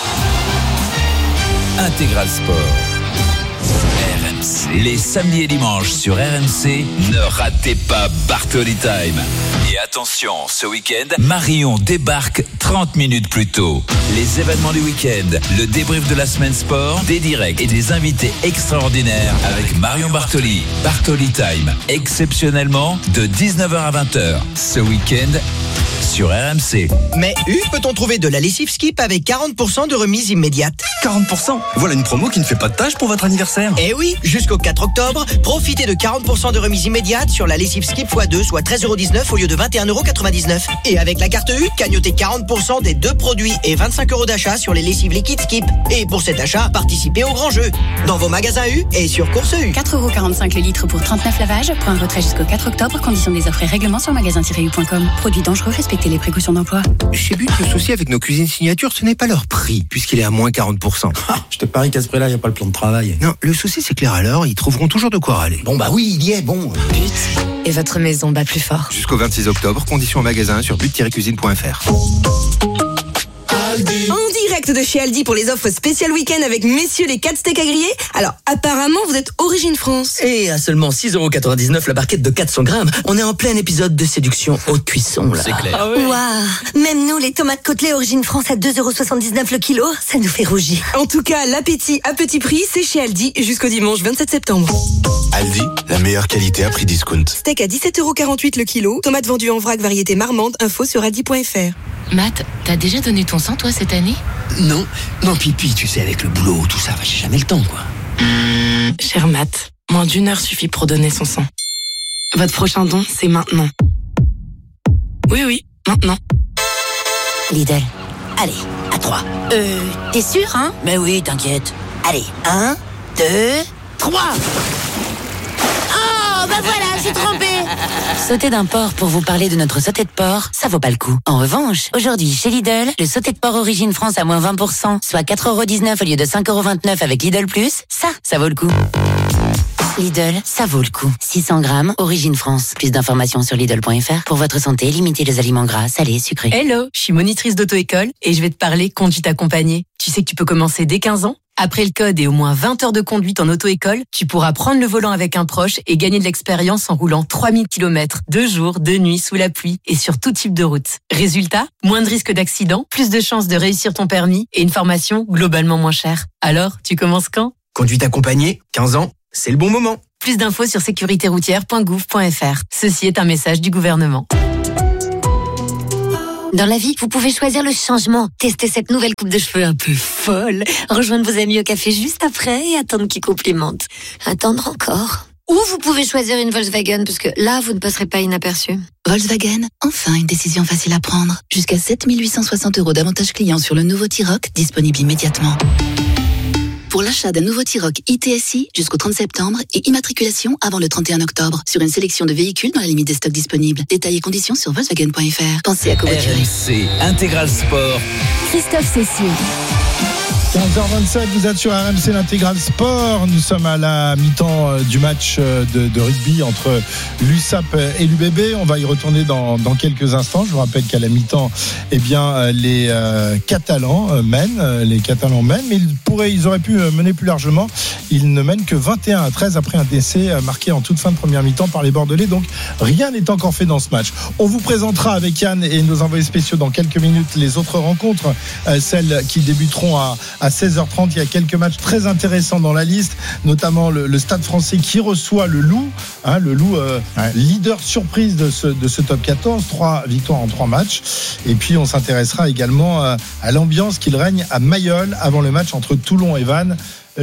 Intégral Sport. R M C. Les samedis et dimanches sur R M C, ne ratez pas Bartoli Time. Et attention, ce week-end, Marion débarque trente minutes plus tôt. Les événements du week-end, le débrief de la semaine sport, des directs et des invités extraordinaires avec Marion Bartoli. Bartoli Time, exceptionnellement de dix-neuf heures à vingt heures. Ce week-end, sur R M C. Mais U, peut-on trouver de la lessive Skip avec quarante pour cent de remise immédiate? quarante pour cent? Voilà une promo qui ne fait pas de tâche pour votre anniversaire. Eh oui, jusqu'au quatre octobre, profitez de quarante pour cent de remise immédiate sur la lessive Skip fois deux, soit treize euros dix-neuf au lieu de vingt et un euros quatre-vingt-dix-neuf. Et avec la carte U, cagnotez quarante pour cent des deux produits et vingt-cinq euros d'achat sur les lessives liquides Skip. Et pour cet achat, participez au grand jeu. Dans vos magasins U et sur Course U. quatre euros quarante-cinq le litre pour trente-neuf lavages. Point retrait jusqu'au quatre octobre. Conditions des offres et règlements sur magasin tiret u point com. Produits dangereux, respectez les précautions d'emploi. Chez But, le souci avec nos cuisines signature, ce n'est pas leur prix, puisqu'il est à moins quarante pour cent. Ah, je te parie qu'à ce prix-là, il n'y a pas le plan de travail. Non, le souci, c'est que les râleurs, ils trouveront toujours de quoi râler. Bon, bah oui, il y est, bon. But. Et votre maison bat plus fort. Jusqu'au vingt-six octobre, conditions en magasin sur but tiret cuisine point f r. En direct de chez Aldi pour les offres spéciales week-end avec messieurs les quatre steaks à griller. Alors, apparemment, vous êtes Origine France. Et à seulement six euros quatre-vingt-dix-neuf la barquette de quatre cents grammes. On est en plein épisode de séduction haute cuisson, là. C'est clair. Ah ouais. Waouh. Même nous, les tomates côtelées Origine France à deux euros soixante-dix-neuf le kilo, ça nous fait rougir. En tout cas, l'appétit à petit prix, c'est chez Aldi jusqu'au dimanche vingt-sept septembre. Aldi, la meilleure qualité à prix discount. Steak à dix-sept euros quarante-huit le kilo. Tomates vendues en vrac variété marmande. Info sur aldi point f r. Matt, t'as déjà donné ton sang, toi, cette année? Non, non, puis, puis, tu sais, avec le boulot, tout ça, j'ai jamais le temps, quoi. Mmh, cher Matt, moins d'une heure suffit pour donner son sang. Votre prochain don, c'est maintenant. Oui, oui, maintenant. Lidl. Allez, à trois. Euh, t'es sûr, hein? Mais oui, t'inquiète. Allez, un, deux, trois. Oh, bah voilà, j'ai trompé. Sauter d'un porc pour vous parler de notre sauté de porc, ça vaut pas le coup. En revanche, aujourd'hui, chez Lidl, le sauté de porc Origine France à moins vingt pour cent, soit quatre euros dix-neuf au lieu de cinq euros vingt-neuf avec Lidl Plus, ça, ça vaut le coup. Lidl, ça vaut le coup. six cents grammes, Origine France. Plus d'informations sur Lidl point f r. Pour votre santé, limitez les aliments gras, salés, sucrés. Hello, je suis monitrice d'auto-école et je vais te parler conduite accompagnée. Tu sais que tu peux commencer dès quinze ans? Après le code et au moins vingt heures de conduite en auto-école, tu pourras prendre le volant avec un proche et gagner de l'expérience en roulant trois mille kilomètres, deux jours, deux nuits, sous la pluie et sur tout type de route. Résultat, moins de risques d'accident, plus de chances de réussir ton permis et une formation globalement moins chère. Alors, tu commences quand ? Conduite accompagnée, quinze ans, c'est le bon moment. Plus d'infos sur sécurité routière point gouv point f r. Ceci est un message du gouvernement. Dans la vie, vous pouvez choisir le changement. Tester cette nouvelle coupe de cheveux un peu folle. Rejoindre vos amis au café juste après et attendre qu'ils complimentent. Attendre encore. Ou vous pouvez choisir une Volkswagen, parce que là, vous ne passerez pas inaperçu. Volkswagen, enfin une décision facile à prendre. Jusqu'à sept mille huit cent soixante euros d'avantages clients sur le nouveau T-Roc, disponible immédiatement. Pour l'achat d'un nouveau T-Roc I T S I jusqu'au trente septembre et immatriculation avant le trente et un octobre sur une sélection de véhicules dans la limite des stocks disponibles. Détails et conditions sur Volkswagen point f r. Pensez à covoiturer. R M C Intégral Sport. Christophe Cessieux. quinze heures vingt-sept, vous êtes sur R M C l'Intégral Sport. Nous sommes à la mi-temps du match de, de rugby entre l'U S A P et l'U B B. On va y retourner dans, dans quelques instants. Je vous rappelle qu'à la mi-temps, eh bien, les euh, Catalans mènent, les Catalans mènent, mais ils pourraient, ils auraient pu mener plus largement. Ils ne mènent que vingt et un à treize après un décès marqué en toute fin de première mi-temps par les Bordelais. Donc, rien n'est encore fait dans ce match. On vous présentera avec Yann et nos envoyés spéciaux dans quelques minutes les autres rencontres, euh, celles qui débuteront à à seize heures trente. Il y a quelques matchs très intéressants dans la liste, notamment le, le Stade Français qui reçoit le Loup, hein, le Loup euh, ouais. leader surprise de ce, de ce top quatorze, trois victoires en trois matchs. Et puis on s'intéressera également à, à l'ambiance qu'il règne à Mayol avant le match entre Toulon et Vannes.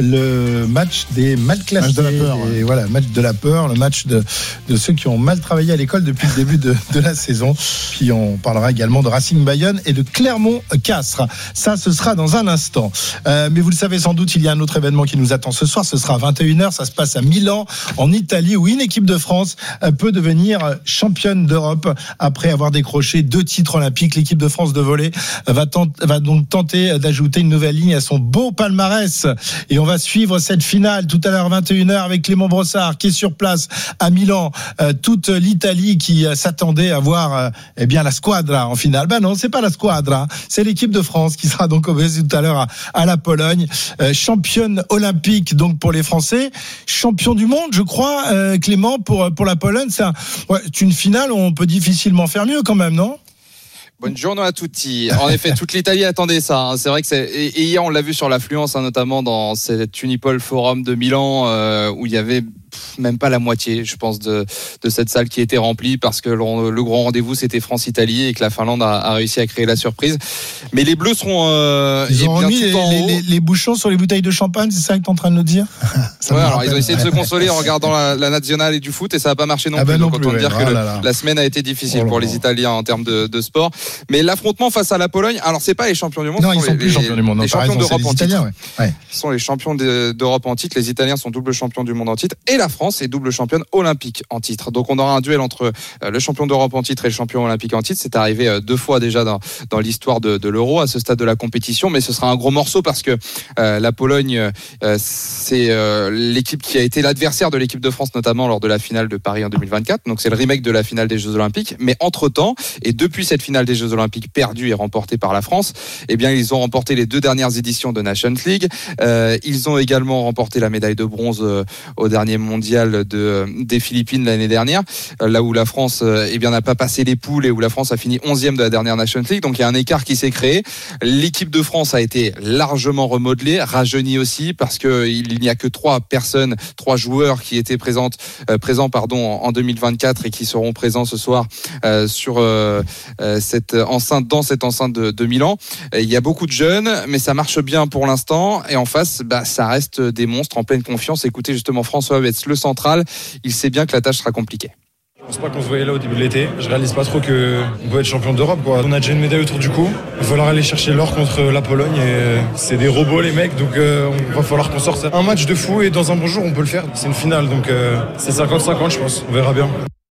Le match des mal classés, match de la peur, ouais. et voilà, match de la peur, le match de, de ceux qui ont mal travaillé à l'école depuis le début de, de la saison. Puis on parlera également de Racing Bayonne et de Clermont-Castres. Ça, ce sera dans un instant. Euh, mais vous le savez sans doute, il y a un autre événement qui nous attend ce soir. Ce sera à vingt et une heures. Ça se passe à Milan, en Italie, où une équipe de France peut devenir championne d'Europe après avoir décroché deux titres olympiques. L'équipe de France de volley va, tent, va donc tenter d'ajouter une nouvelle ligne à son beau palmarès. Et on On va suivre cette finale tout à l'heure vingt et une heures avec Clément Brossard qui est sur place à Milan. Euh, toute l'Italie qui euh, s'attendait à voir euh, eh bien la squadra en finale. Ben non, c'est pas la squadra, c'est l'équipe de France qui sera donc opposée tout à l'heure à, à la Pologne. Euh, championne olympique donc pour les Français, champion du monde, je crois, euh, Clément, pour pour la Pologne. C'est, un, ouais, c'est une finale où on peut difficilement faire mieux quand même, non ? Buongiorno a tutti. En effet, toute l'Italie attendait ça. Hein. C'est vrai que c'est et hier on l'a vu sur l'affluence, hein, notamment dans cet Unipol Forum de Milan euh, où il y avait pff, même pas la moitié, je pense, de de cette salle qui était remplie parce que le, le grand rendez-vous c'était France-Italie et que la Finlande a, a réussi à créer la surprise. Mais les Bleus seront euh, ils ont bien remis tout les, en les, haut. Les, les bouchons sur les bouteilles de champagne, c'est ça que tu es en train de nous dire? Ouais, alors ils ont essayé de se consoler en regardant la, la nationale et du foot et ça n'a pas marché non ah plus. Ben Donc non autant plus, dire ouais. que oh le, la semaine a été difficile oh pour les Italiens en termes de, de sport. Mais l'affrontement face à la Pologne, alors c'est pas les champions du monde, non, ils sont les, plus champions du monde. Les champions raison, d'Europe en titre. Ouais. Ouais. Ils sont les champions de, d'Europe en titre. Les Italiens sont double champions du monde en titre et la France est double championne olympique en titre. Donc on aura un duel entre le champion d'Europe en titre et le champion olympique en titre. C'est arrivé deux fois déjà dans, dans l'histoire de, de l'Euro à ce stade de la compétition, mais ce sera un gros morceau parce que euh, la Pologne, euh, c'est euh, l'équipe qui a été l'adversaire de l'équipe de France, notamment lors de la finale de Paris en deux mille vingt-quatre. Donc c'est le remake de la finale des Jeux Olympiques. Mais entre-temps, et depuis cette finale des Jeux Olympiques perdue et remportée par la France, eh bien ils ont remporté les deux dernières éditions de Nations League. Euh, ils ont également remporté la médaille de bronze euh, au dernier mondial de, des Philippines l'année dernière, euh, là où la France euh, eh bien n'a pas passé les poules et où la France a fini onzième de la dernière Nations League. Donc il y a un écart qui s'est créé. L'équipe de France a été largement remodelée, rajeunie aussi parce que il n'y a que trois personnes, trois joueurs qui étaient présentes, euh, présents pardon en, en deux mille vingt-quatre et qui seront présents ce soir euh, sur euh, euh, cette enceinte, dans cette enceinte de, de Milan. Il y a beaucoup de jeunes, mais ça marche bien pour l'instant. Et en face, bah, ça reste des monstres en pleine confiance. Écoutez justement François Wetz, le central. Il sait bien que la tâche sera compliquée. Je pense pas qu'on se voyait là au début de l'été. Je réalise pas trop qu'on peut être champion d'Europe, quoi. On a déjà une médaille autour du cou. Il va falloir aller chercher l'or contre la Pologne. Et c'est des robots, les mecs. Donc euh, on va falloir qu'on sorte un match de fou. Et dans un bon jour, on peut le faire. C'est une finale. Donc euh, c'est cinquante cinquante, je pense. On verra bien.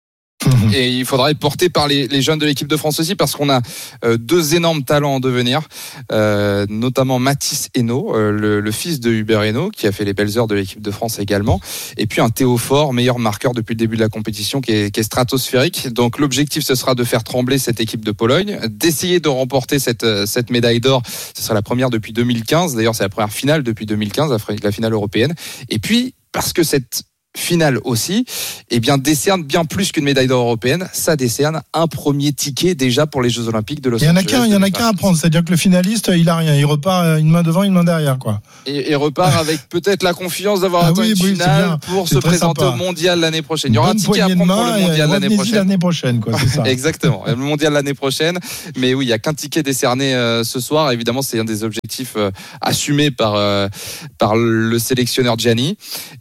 Et il faudra être porté par les, les jeunes de l'équipe de France aussi, parce qu'on a euh, deux énormes talents en devenir, euh, notamment Mathis Hainaut, euh, le, le fils de Hubert Hainaut, qui a fait les belles heures de l'équipe de France également, et puis un Théo Fort, meilleur marqueur depuis le début de la compétition, qui est, qui est stratosphérique. Donc l'objectif, ce sera de faire trembler cette équipe de Pologne, d'essayer de remporter cette, cette médaille d'or. Ce sera la première depuis deux mille quinze, d'ailleurs c'est la première finale depuis deux mille quinze, la finale européenne. Et puis, parce que cette finale aussi, eh bien décerne bien plus qu'une médaille d'or européenne, ça décerne un premier ticket déjà pour les Jeux Olympiques de Los Angeles. Il y en a qu'un, il y en a qu'un à prendre, c'est-à-dire que le finaliste, il a rien, il repart une main devant, une main derrière, quoi. Et, et repart avec peut-être la confiance d'avoir ah atteint oui, une oui, finale pour c'est se sympa. présenter au Mondial l'année prochaine. Il y aura Bonne un ticket à prendre pour le Mondial l'année prochaine. l'année prochaine, quoi, c'est ça. Exactement, le Mondial l'année prochaine. Mais oui, il y a qu'un ticket décerné euh, ce soir. Évidemment, c'est un des objectifs euh, assumés par euh, par le sélectionneur Gianni.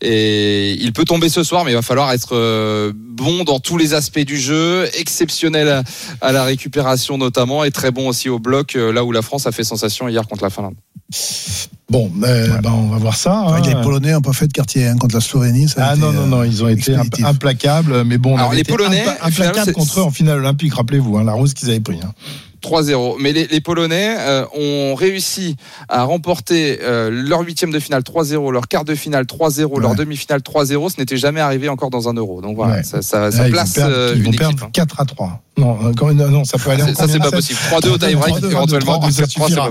Et il peut tomber ce soir, mais il va falloir être euh, bon dans tous les aspects du jeu, exceptionnel à, à la récupération notamment, et très bon aussi au bloc, euh, là où la France a fait sensation hier contre la Finlande. Bon, euh, ouais. ben on va voir ça. Hein. Les Polonais n'ont pas fait de quartier hein, contre la Slovénie. Ça ah été, non, non, non, ils ont été expéditif. implacables. Mais bon, on Alors, avait les été Polonais, impa- implacables contre eux en finale olympique, rappelez-vous, hein, la rose qu'ils avaient pris. Hein. trois zéro. Mais les, les Polonais euh, ont réussi à remporter euh, leur huitième de finale trois zéro, leur quart de finale trois zéro, ouais. leur demi-finale trois zéro. Ce n'était jamais arrivé encore dans un euro. Donc voilà, ouais. ça, ça, ça ouais, place ils vont perdre, euh, ils vont une perdre équipe. quatre à trois. Non, encore une, non, ça peut aller ça, encore. Ça, c'est pas possible. trois deux au tie-break, éventuellement. trois deux, ça suffira.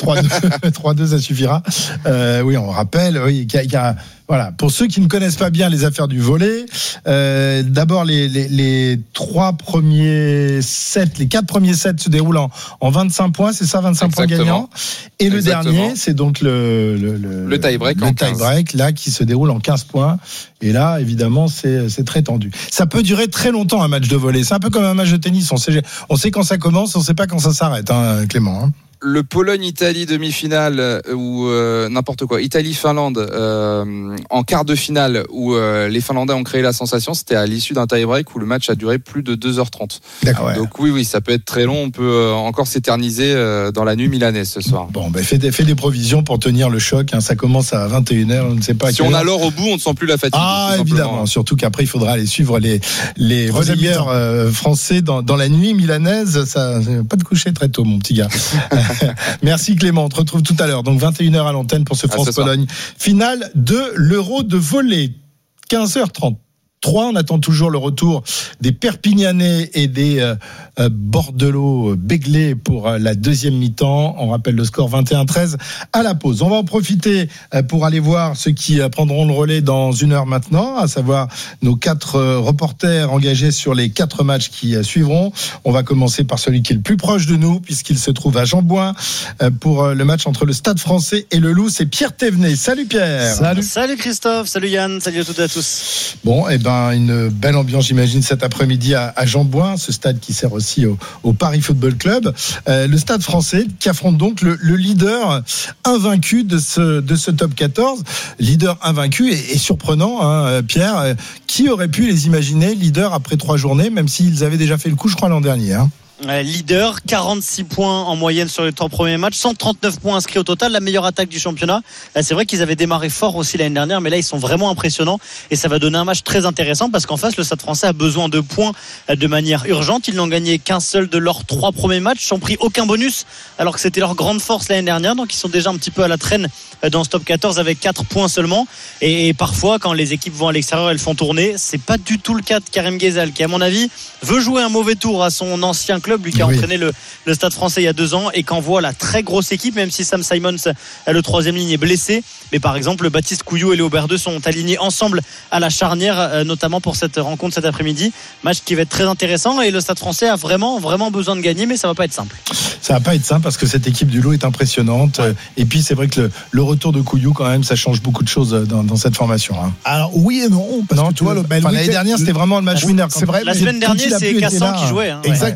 trois deux, ça suffira. Euh, oui, on rappelle, oui, qu'il y a, qu'il y a voilà, pour ceux qui ne connaissent pas bien les affaires du volley, euh, d'abord les, les, les trois premiers sets, les quatre premiers sets se déroulent en, en vingt-cinq points, c'est ça, vingt-cinq Exactement. points gagnants. Et Exactement. Le dernier, c'est donc le le, le, le tie-break, le tie-break là qui se déroule en quinze points. Et là, évidemment, c'est c'est très tendu. Ça peut durer très longtemps un match de volley. C'est un peu comme un match de tennis. On sait on sait quand ça commence, on sait pas quand ça s'arrête, hein, Clément. Hein. Le Pologne-Italie demi-finale ou euh, n'importe quoi, Italie-Finlande euh, en quart de finale où euh, les Finlandais ont créé la sensation, c'était à l'issue d'un tie-break où le match a duré plus de deux heures trente. D'accord. Ouais. Donc oui, oui, ça peut être très long. On peut euh, encore s'éterniser euh, dans la nuit milanaise ce soir. Bon, ben fais des, fais des provisions pour tenir le choc. Hein. Ça commence à vingt et une heures. On ne sait pas. À si on a l'or au bout, on ne sent plus la fatigue. Ah, évidemment. Surtout qu'après, il faudra aller suivre les les volleyeurs euh, français dans, dans la nuit milanaise. Ça, pas de coucher très tôt, mon petit gars. Merci. Clément, on te retrouve tout à l'heure, donc vingt et une heures à l'antenne pour ce France-Pologne. Finale de l'Euro de volley, quinze heures trente. trois. On attend toujours le retour des Perpignanais et des euh, euh, Bordelot Béglés pour euh, la deuxième mi-temps. On rappelle le score vingt et un treize à la pause. On va en profiter euh, pour aller voir ceux qui euh, prendront le relais dans une heure maintenant, à savoir nos quatre euh, reporters engagés sur les quatre matchs qui euh, suivront. On va commencer par celui qui est le plus proche de nous, puisqu'il se trouve à Jean-Bouin euh, pour euh, le match entre le Stade Français et le Loup. C'est Pierre Thévenet. Salut Pierre. Salut. Salut Christophe. Salut Yann. Salut à toutes et à tous. Bon, et eh ben une belle ambiance, j'imagine, cet après-midi à, à Jean-Bouin, ce stade qui sert aussi au, au Paris Football Club. Euh, le Stade Français qui affronte donc le, le leader invaincu de ce, de ce top quatorze. Leader invaincu et, et surprenant, hein, Pierre. Euh, qui aurait pu les imaginer leader après trois journées, même s'ils avaient déjà fait le coup, je crois, l'an dernier, hein. Leader, quarante-six points en moyenne sur les trois premiers matchs, cent trente-neuf points inscrits au total, la meilleure attaque du championnat. C'est vrai qu'ils avaient démarré fort aussi l'année dernière, mais là ils sont vraiment impressionnants et ça va donner un match très intéressant parce qu'en face le Stade Français a besoin de points de manière urgente. Ils n'ont gagné qu'un seul de leurs trois premiers matchs, ils n'ont pris aucun bonus alors que c'était leur grande force l'année dernière, donc ils sont déjà un petit peu à la traîne dans ce top quatorze avec quatre points seulement. Et parfois quand les équipes vont à l'extérieur, elles font tourner. C'est pas du tout le cas de Karim Ghezal qui à mon avis veut jouer un mauvais tour à son ancien club, lui qui a oui. entraîné le, le Stade Français il y a deux ans et qui envoie la très grosse équipe, même si Sam Simons, le troisième ligne, est blessé. Mais par exemple, Baptiste Couillou et Léo Berdeux sont alignés ensemble à la charnière, notamment pour cette rencontre cet après-midi. Match qui va être très intéressant et le Stade Français a vraiment, vraiment besoin de gagner, mais ça va pas être simple. Ça va pas être simple parce que cette équipe du Loup est impressionnante. Ouais. Et puis c'est vrai que le, le retour de Couillou, quand même, ça change beaucoup de choses dans, dans cette formation. Hein. Alors oui et non, parce non, que tu vois, le, enfin, l'année dernière, c'était vraiment le match winner. C'est vrai. La semaine dernière, c'est Cassan qui jouait. Hein, Exactement, ouais. c'est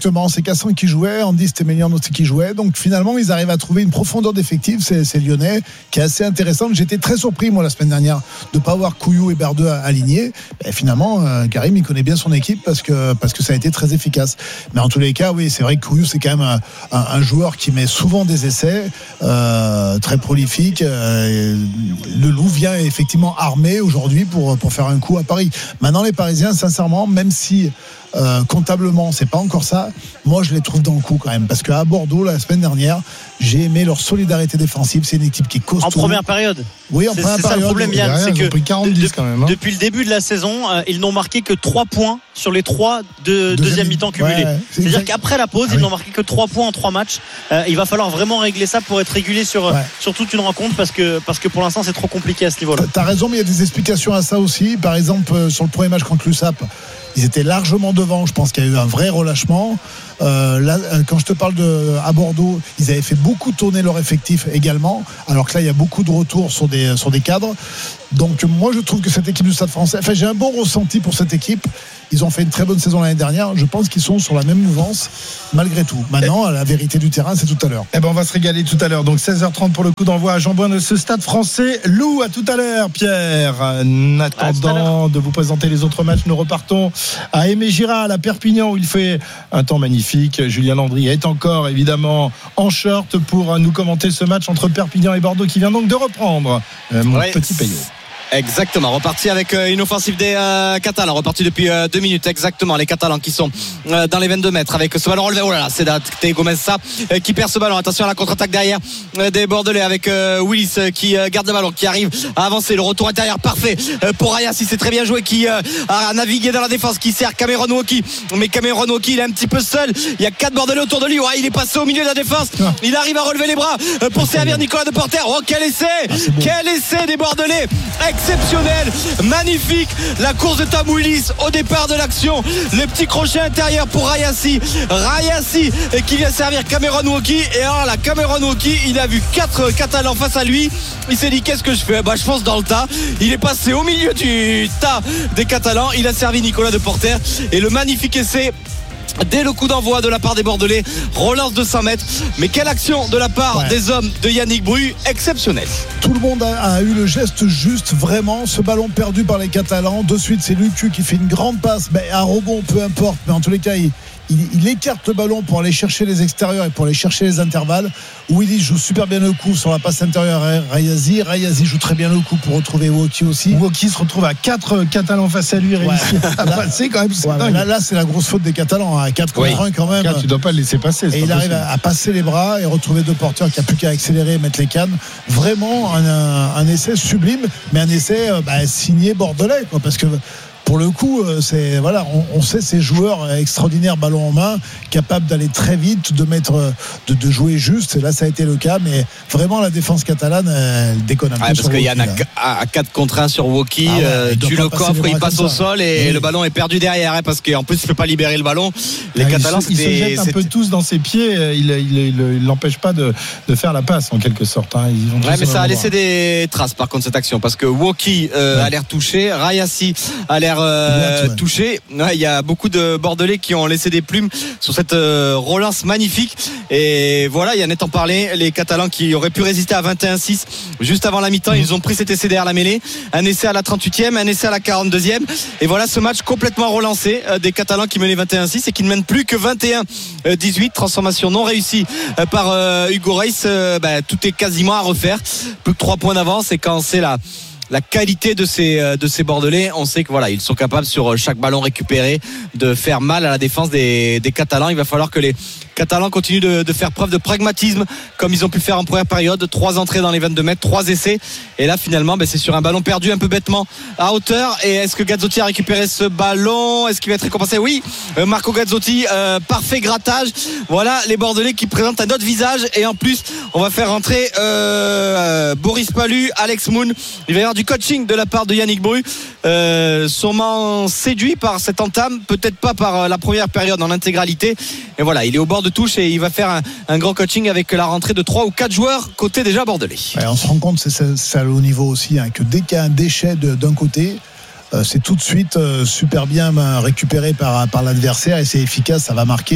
Cassan qui jouait, Andy Stémélian aussi qui jouait. Donc finalement, ils arrivent à trouver une profondeur d'effectif, c'est, c'est Lyonnais, qui est assez intéressante. J'étais très surpris, moi, la semaine dernière, de ne pas voir Couillou et Berdeux alignés. Et finalement, euh, Karim, il connaît bien son équipe parce que, parce que ça a été très efficace. Mais en tous les cas, oui, c'est vrai que Couillou, c'est quand même un, un, un joueur qui met souvent des essais, euh, très prolifique. Euh, le Loup vient effectivement armé aujourd'hui pour, pour faire un coup à Paris. Maintenant, les Parisiens, sincèrement, même si euh, comptablement, c'est pas encore ça, moi, je les trouve dans le coup quand même. Parce qu'à Bordeaux, la semaine dernière, j'ai aimé leur solidarité défensive. C'est une équipe qui est costaud. En première période. Oui, en c'est, première c'est période. C'est ça le problème, Yann. Derrière, C'est ils que ont pris quarante dix quand même, hein. Depuis le début de la saison, euh, ils n'ont marqué que trois points sur les trois de deuxième, deuxième mi-temps cumulés. Ouais, c'est C'est-à-dire exact. Qu'après la pause, ah, ils oui. n'ont marqué que trois points en trois matchs. Euh, il va falloir vraiment régler ça pour être régulier sur, ouais. sur toute une rencontre parce que, parce que pour l'instant, c'est trop compliqué à ce niveau-là. T'as raison, mais il y a des explications à ça aussi. Par exemple, euh, sur le premier match contre l'U S A P, ils étaient largement devant. Je pense qu'il y a eu un vrai relâchement. Euh, là, quand je te parle de à Bordeaux, ils avaient fait beaucoup tourner leur effectif également. Alors que là, il y a beaucoup de retours sur des sur des cadres. Donc moi, je trouve que cette équipe du Stade Français, enfin, j'ai un bon ressenti pour cette équipe. Ils ont fait une très bonne saison l'année dernière. Je pense qu'ils sont sur la même mouvance malgré tout. Maintenant, la vérité du terrain, c'est tout à l'heure. Eh ben, on va se régaler tout à l'heure. Donc seize heures trente pour le coup d'envoi à Jean-Bouin de ce Stade Français. Lou, à tout à l'heure, Pierre. En attendant de vous présenter les autres matchs, nous repartons à Aimé-Giral, à Perpignan, où il fait un temps magnifique. Julien Landry est encore évidemment en short pour nous commenter ce match entre Perpignan et Bordeaux qui vient donc de reprendre. Euh, mon ouais. petit Payot. Exactement, reparti avec une offensive des euh, Catalans, reparti depuis euh, deux minutes exactement, les Catalans qui sont euh, dans les vingt-deux mètres avec ce ballon relevé. Oh là là, c'est Théo Gomez ça euh, qui perd ce ballon. Attention à la contre-attaque derrière euh, des Bordelais avec euh, Willis euh, qui euh, garde le ballon, qui arrive à avancer. Le retour intérieur parfait euh, pour Raya, si c'est très bien joué, qui euh, a navigué dans la défense, qui sert Cameron Woki. Mais Cameron Woki, il est un petit peu seul. Il y a quatre Bordelais autour de lui. Ouais, il est passé au milieu de la défense. Il arrive à relever les bras euh, pour servir Nicolas Deporter. Oh, quel essai, ah, quel essai des Bordelais, exceptionnel. Magnifique, la course de Tam Willis au départ de l'action, le petit crochet intérieur pour Rayassi Rayassi qui vient servir Cameron Woki. Et alors là, Cameron Woki, il a vu quatre Catalans face à lui, il s'est dit qu'est-ce que je fais, bah je fonce dans le tas. Il est passé au milieu du tas des Catalans, il a servi Nicolas Deporter et le magnifique essai dès le coup d'envoi de la part des Bordelais, relance de cent mètres. Mais quelle action de la part ouais. des hommes de Yannick Bru, exceptionnelle. Tout le monde a, a eu le geste juste, vraiment. Ce ballon perdu par les Catalans, de suite c'est Lucu qui fait une grande passe, ben, un rebond peu importe, mais en tous les cas il Il, il écarte le ballon pour aller chercher les extérieurs et pour aller chercher les intervalles. Willy joue super bien le coup sur la passe intérieure à Rayazi. Rayazi joue très bien le coup pour retrouver Woki aussi. Woki se retrouve à quatre Catalans face à lui et réussit ouais. à passer quand même. C'est ouais, là, là, c'est la grosse faute des Catalans. À quatre contre un quand même. quatre, tu dois pas le laisser passer. Et il arrive à, à passer les bras et retrouver deux porteurs qui a plus qu'à accélérer et mettre les cannes. Vraiment un, un, un essai sublime, mais un essai bah, signé bordelais, quoi, parce que pour le coup, c'est voilà, on, on sait ces joueurs extraordinaires, ballon en main, capables d'aller très vite, de mettre, de, de jouer juste. Et là, ça a été le cas, mais vraiment la défense catalane, elle déconne un peu. Ouais, parce qu'il y en a à quatre contre un sur Woki, ah ouais, euh, tu le coffres, il passe au sol et oui. le ballon est perdu derrière, hein, parce qu'en plus, il ne peut pas libérer le ballon. Les ah, Catalans, ils se, ils se jettent un peu tous dans ses pieds. Il ne l'empêche pas de, de faire la passe en quelque sorte. Hein. Ils vont ouais, mais ça a laissé des traces par contre cette action, parce que Woki euh, ouais. a l'air touché, Rayassi a l'air Euh, ouais. touché. Ouais, il y a beaucoup de Bordelais qui ont laissé des plumes sur cette euh, relance magnifique. Et voilà, Yann en parlait, les Catalans qui auraient pu résister à vingt et un six juste avant la mi-temps, mmh. ils ont pris cet essai derrière la mêlée. Un essai à la trente-huitième, un essai à la quarante-deuxième. Et voilà ce match complètement relancé euh, des Catalans qui menaient vingt et un six et qui ne mènent plus que vingt et un dix-huit. Transformation non réussie euh, par euh, Hugo Reis. Euh, bah, tout est quasiment à refaire. Plus que trois points d'avance. Et quand c'est la la qualité de ces de ces Bordelais, on sait que voilà, ils sont capables sur chaque ballon récupéré de faire mal à la défense des, des Catalans. Il va falloir que les Catalans continuent de, de faire preuve de pragmatisme comme ils ont pu faire en première période. Trois entrées dans les vingt-deux mètres, trois essais. Et là finalement ben, c'est sur un ballon perdu un peu bêtement à hauteur. Et est-ce que Gazzotti a récupéré ce ballon? Est-ce qu'il va être récompensé? Oui, Marco Gazzotti, euh, parfait grattage. Voilà les Bordelais qui présentent un autre visage. Et en plus on va faire rentrer euh, euh, Boris Palu, Alex Moon. Il va y avoir du coaching de la part de Yannick Bru, euh, sûrement séduit par cette entame, peut-être pas par la première période en intégralité. Et voilà, il est au bord de touche et il va faire un, un grand coaching avec la rentrée de trois ou quatre joueurs côté déjà bordelais. Ouais, on se rend compte, c'est ça, ça au niveau aussi, hein, que dès qu'il y a un déchet de, d'un côté, euh, c'est tout de suite euh, super bien euh, récupéré par, par l'adversaire et c'est efficace, ça va marquer.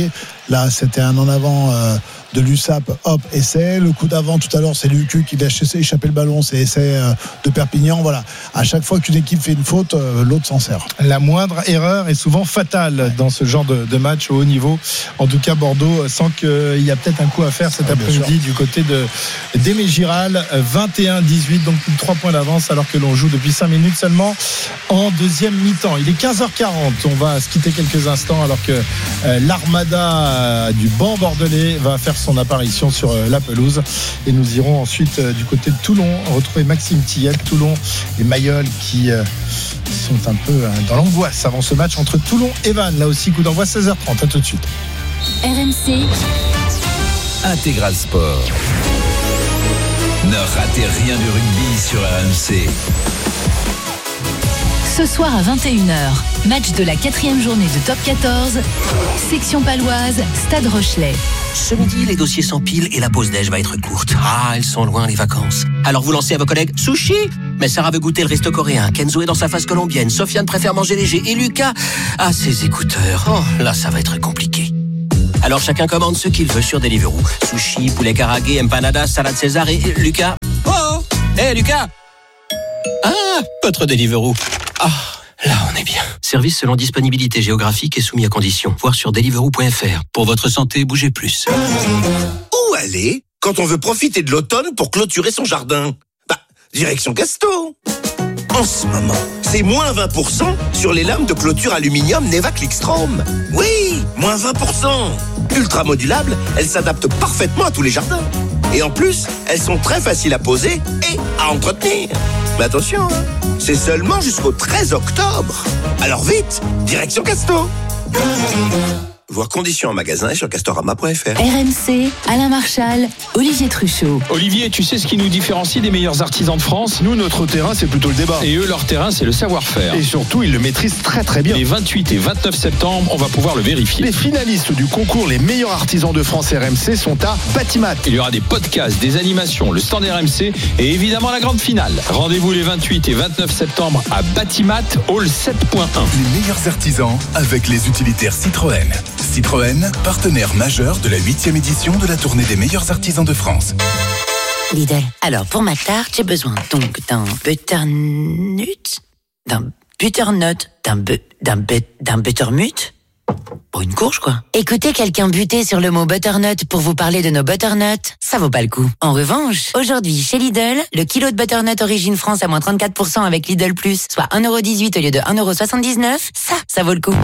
Là, c'était un en avant euh, de l'U S A P, hop, essai. Le coup d'avant tout à l'heure, c'est Lucu qui a échappé le ballon, c'est essai euh, de Perpignan. Voilà. À chaque fois qu'une équipe fait une faute, euh, l'autre s'en sert. La moindre erreur est souvent fatale dans ce genre de, de match au haut niveau. En tout cas, Bordeaux sent qu'il y a peut-être un coup à faire cet ah, après-midi du côté de d'Aimé Giral. vingt et un dix-huit, donc plus de trois points d'avance alors que l'on joue depuis cinq minutes seulement en deuxième mi-temps. Il est quinze heures quarante. On va se quitter quelques instants alors que euh, l'armada euh, du banc bordelais va faire son apparition sur euh, la pelouse. Et nous irons ensuite euh, du côté de Toulon retrouver Maxime Tillet. Toulon et Mayol qui euh, sont un peu euh, dans l'angoisse avant ce match entre Toulon et Vannes. Là aussi, coup d'envoi seize heures trente. À tout de suite. R M C Intégral Sport. Ne ratez rien du rugby sur R M C. Ce soir à vingt et une heures, match de la quatrième journée de Top quatorze, section paloise, Stade Rochelet. Ce midi, les dossiers s'empilent et la pause déj va être courte. Ah, elles sont loin les vacances. Alors vous lancez à vos collègues sushi. Mais Sarah veut goûter le resto coréen. Kenzo est dans sa phase colombienne. Sofiane préfère manger léger. Et Lucas a ses écouteurs. Oh, là, ça va être compliqué. Alors chacun commande ce qu'il veut sur Deliveroo. Sushi, poulet karagué, empanadas, salade César et... et Lucas. Oh, hé hey, Lucas. Ah, votre Deliveroo. Ah, là on est bien. Service selon disponibilité géographique et soumis à conditions. Voir sur deliveroo point f r. Pour votre santé, bougez plus. Où aller quand on veut profiter de l'automne pour clôturer son jardin? Bah, direction Casto. En ce moment, c'est moins vingt pour cent sur les lames de clôture aluminium Neva Clickstrom. Oui, moins vingt pour cent. Ultra modulables, elles s'adaptent parfaitement à tous les jardins. Et en plus, elles sont très faciles à poser et à entretenir. Mais attention, c'est seulement jusqu'au treize octobre. Alors vite, direction Casto. Voir conditions en magasin et sur castorama point f r. R M C, Alain Marchal, Olivier Truchot. Olivier, tu sais ce qui nous différencie des meilleurs artisans de France? Nous, notre terrain, c'est plutôt le débat. Et eux, leur terrain, c'est le savoir-faire. Et surtout, ils le maîtrisent très très bien. Les vingt-huit et vingt-neuf septembre, on va pouvoir le vérifier. Les finalistes du concours Les meilleurs artisans de France R M C sont à Batimat. Il y aura des podcasts, des animations, le stand R M C et évidemment la grande finale. Rendez-vous les vingt-huit et vingt-neuf septembre à Batimat, hall sept point un. Les meilleurs artisans avec les utilitaires Citroën. Citroën, partenaire majeur de la huitième édition de la tournée des meilleurs artisans de France. Lidl. Alors, pour ma tarte, j'ai besoin donc d'un butternut, d'un butternut, d'un bu, d'un but, d'un buttermut. Pour une courge, quoi. Écoutez quelqu'un buter sur le mot butternut pour vous parler de nos butternuts, ça vaut pas le coup. En revanche, aujourd'hui, chez Lidl, le kilo de butternut origine France à moins trente-quatre pour cent avec Lidl Plus, soit un euro dix-huit au lieu de un euro soixante-dix-neuf, ça, ça vaut le coup.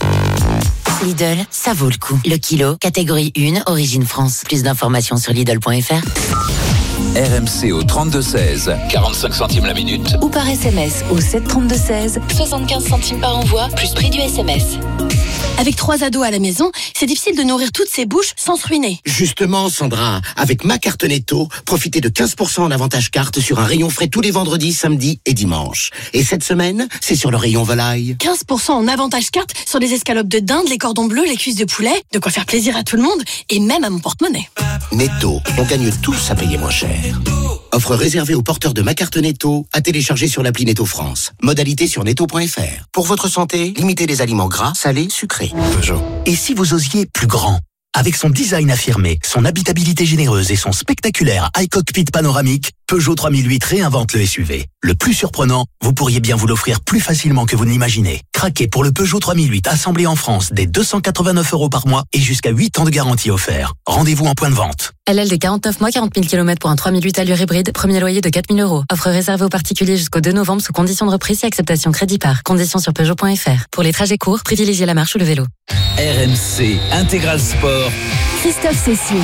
Lidl, ça vaut le coup. Le kilo, catégorie un, origine France. Plus d'informations sur Lidl point f r. R M C au trente-deux seize, quarante-cinq centimes la minute. Ou par S M S au sept trente-deux seize, soixante-quinze centimes par envoi, plus prix du S M S. Avec trois ados à la maison, c'est difficile de nourrir toutes ces bouches sans se ruiner. Justement, Sandra, avec ma carte Netto, profitez de quinze pour cent en avantage carte sur un rayon frais tous les vendredis, samedis et dimanches. Et cette semaine, c'est sur le rayon volaille. quinze pour cent en avantage carte sur les escalopes de dinde, les cordons bleus, les cuisses de poulet, de quoi faire plaisir à tout le monde et même à mon porte-monnaie. Netto, on gagne tous à payer moins cher. Offre réservée aux porteurs de ma carte Netto, à télécharger sur l'appli Netto France. Modalité sur netto point f r. Pour votre santé, limitez les aliments gras, salés, sucrés. Peugeot. Et si vous osiez plus grand? Avec son design affirmé, son habitabilité généreuse et son spectaculaire iCockpit panoramique, Peugeot trois mille huit réinvente le S U V. Le plus surprenant, vous pourriez bien vous l'offrir plus facilement que vous ne l'imaginez. Craquez pour le Peugeot trois mille huit assemblé en France dès deux cent quatre-vingt-neuf euros par mois et jusqu'à huit ans de garantie offert. Rendez-vous en point de vente. L L D quarante-neuf mois, quarante mille kilomètres pour un trois mille huit allure hybride, premier loyer de quatre mille euros. Offre réservée aux particuliers jusqu'au deux novembre sous condition de reprise et acceptation crédit par. Conditions sur Peugeot point f r. Pour les trajets courts, privilégiez la marche ou le vélo. R M C Intégral Sport. Christophe Cessieux.